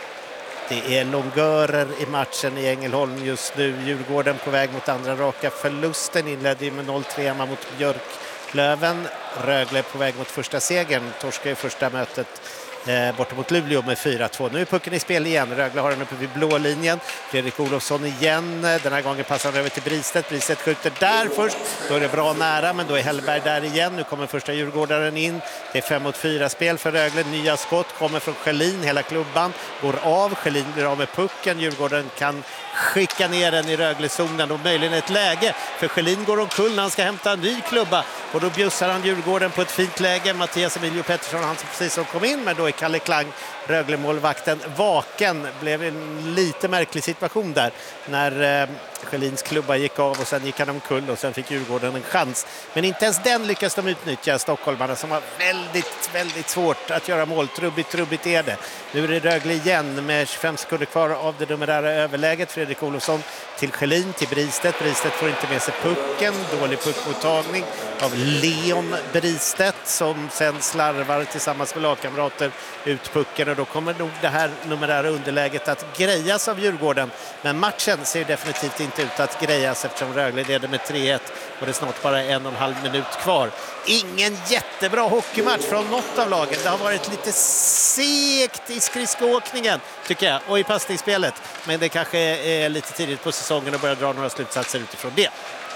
Det är långörer i matchen i Ängelholm just nu. Djurgården på väg mot andra raka förlusten, inledde med noll tre mot Björklöven. Rögle på väg mot första segern, torska i första mötet eh, borta mot Luleå med fyra två. Nu är pucken i spel igen. Rögle har den uppe vid blå linjen. Fredrik Olofsson igen. Den här gången passar han över till Bristedt. Bristedt skjuter där först. Då är det bra nära, men då är Hellberg där igen. Nu kommer första Djurgårdaren in. Det är fem mot fyra spel för Rögle. Nya skott kommer från Schelin. Hela klubban går av. Schelin blir av med pucken. Djurgården kan skicka ner den i Rögle-zonen, och möjligen ett läge, för Schelin går omkull när han ska hämta en ny klubba, och då bjussar han Djurgården på ett fint läge. Mattias Emilio Pettersson, han som precis som kom in, men då är Kalle Klang, Rögle-målvakten, vaken. Blev en lite märklig situation där när eh, Schelins klubba gick av, och sen gick han omkull, och sen fick Djurgården en chans, men inte ens den lyckas de utnyttja, stockholmarna, som har väldigt, väldigt svårt att göra mål. Trubbigt, trubbigt är det. Nu är det Rögle igen med tjugofem sekunder kvar av det numerära överläget. Fredrik Olofsson till Schelin, till Bristedt. Bristedt får inte med sig pucken. Dålig puckmottagning av Leon Bristedt, som sen slarvar tillsammans med lagkamrater ut pucken, och då kommer nog det här numerära underläget att grejas av Djurgården. Men matchen ser definitivt inte ut att grejas, eftersom Rögle leder med tre ett, och det är snart bara en och en halv minut kvar. Ingen jättebra hockeymatch från något av lagen. Det har varit lite segt i skridskoåkningen, tycker jag, och i passningsspelet. Men det kanske är lite tidigt på säsongen att börja dra några slutsatser utifrån det.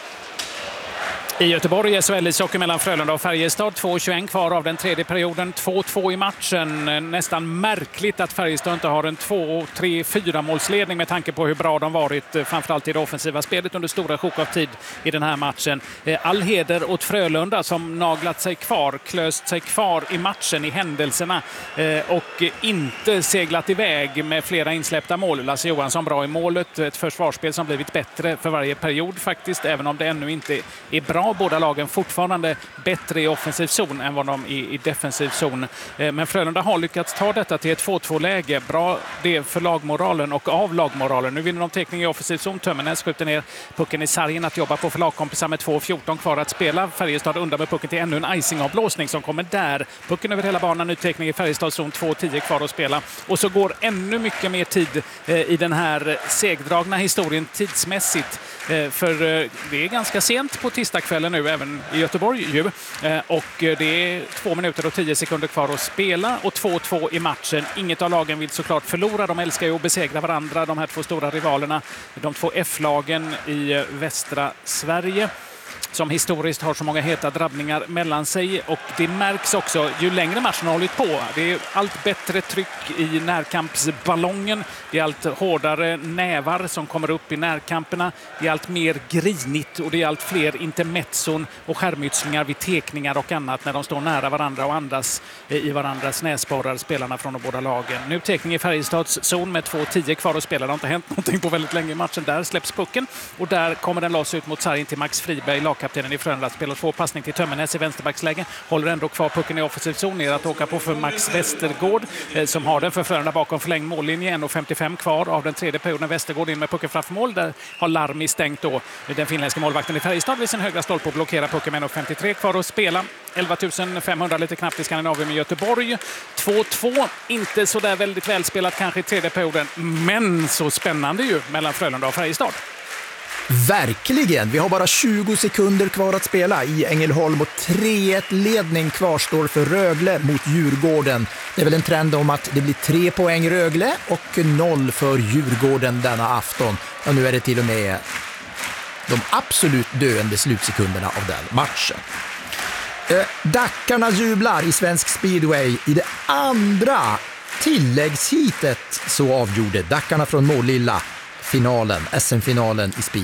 I Göteborg, S H L-ishockey mellan Frölunda och Färjestad. två tjugoett kvar av den tredje perioden. två två i matchen. Nästan märkligt att Färjestad inte har en två tre fyra målsledning med tanke på hur bra de varit, framförallt i det offensiva spelet under stora sjok av tid i den här matchen. All heder åt Frölunda som naglat sig kvar, klöst sig kvar i matchen, i händelserna, och inte seglat iväg med flera insläppta mål. Lasse Johansson bra i målet. Ett försvarsspel som blivit bättre för varje period faktiskt, även om det ännu inte är bra. Båda lagen fortfarande bättre i offensiv zon än vad de är i defensiv zon. Men Frölunda har lyckats ta detta till ett två två-läge. Bra det för lagmoralen och av lagmoralen. Nu vinner de teckning i offensiv zon. Tömmernes skjuter ner pucken i sargen att jobba på för lagkompisar med två fjorton kvar att spela. Färjestad undan med pucken till ännu en icing-avblåsning som kommer där. Pucken över hela banan, utteckning i Färjestads zon, två tio kvar att spela. Och så går ännu mycket mer tid i den här segdragna historien tidsmässigt. För det är ganska sent på tisdagskvällen nu, även i Göteborg ju. Och det är två minuter och tio sekunder kvar att spela och två två i matchen. Inget av lagen vill såklart förlora. De älskar ju att besegra varandra, de här två stora rivalerna. De två F-lagen i västra Sverige. som historiskt har så många heta drabbningar mellan sig, och det märks också ju längre matchen har hållit på. Det är allt bättre tryck i närkampsballongen, det är allt hårdare nävar som kommer upp i närkamperna, det är allt mer grinigt och det är allt fler intermezzon och skärmytslingar vid tekningar och annat när de står nära varandra och andas i varandras näsborrar, spelarna från de båda lagen. Nu tekning i Färjestads zon med två tio kvar att spela. Det har inte hänt någonting på väldigt länge i matchen. Där släpps pucken och där kommer den loss ut mot sargen till Max Friberg, lagkaptenen i Frölunda. Spelar två passning till Tömmernes i vänsterbacksläge. Håller ändå kvar pucken i offensiv zon ner att åka på för Max Westergård eh, som har den för Frölunda bakom förlängd mållinje. en femtiofem kvar av den tredje perioden. Westergård in med pucken framför mål. Där har Larmi stängt då den finländska målvakten i Färjestad vid sin högra stolpe och blockerar pucken med en femtiotre kvar att spela. elva tusen femhundra lite knappt i Skandinavien med Göteborg. två två, inte så där väldigt välspelat kanske i tredje perioden, men så spännande ju mellan Frölunda och Färjestad. Verkligen! Vi har bara tjugo sekunder kvar att spela i Ängelholm och tre ett ledning kvarstår för Rögle mot Djurgården. Det är väl en trend om att det blir tre poäng Rögle och noll för Djurgården denna afton. Och nu är det till och med de absolut döende slutsekunderna av den matchen. Dackarna jublar i svensk speedway i det andra tilläggshitet, så avgjorde Dackarna från Målilla finalen, S M-finalen i speed.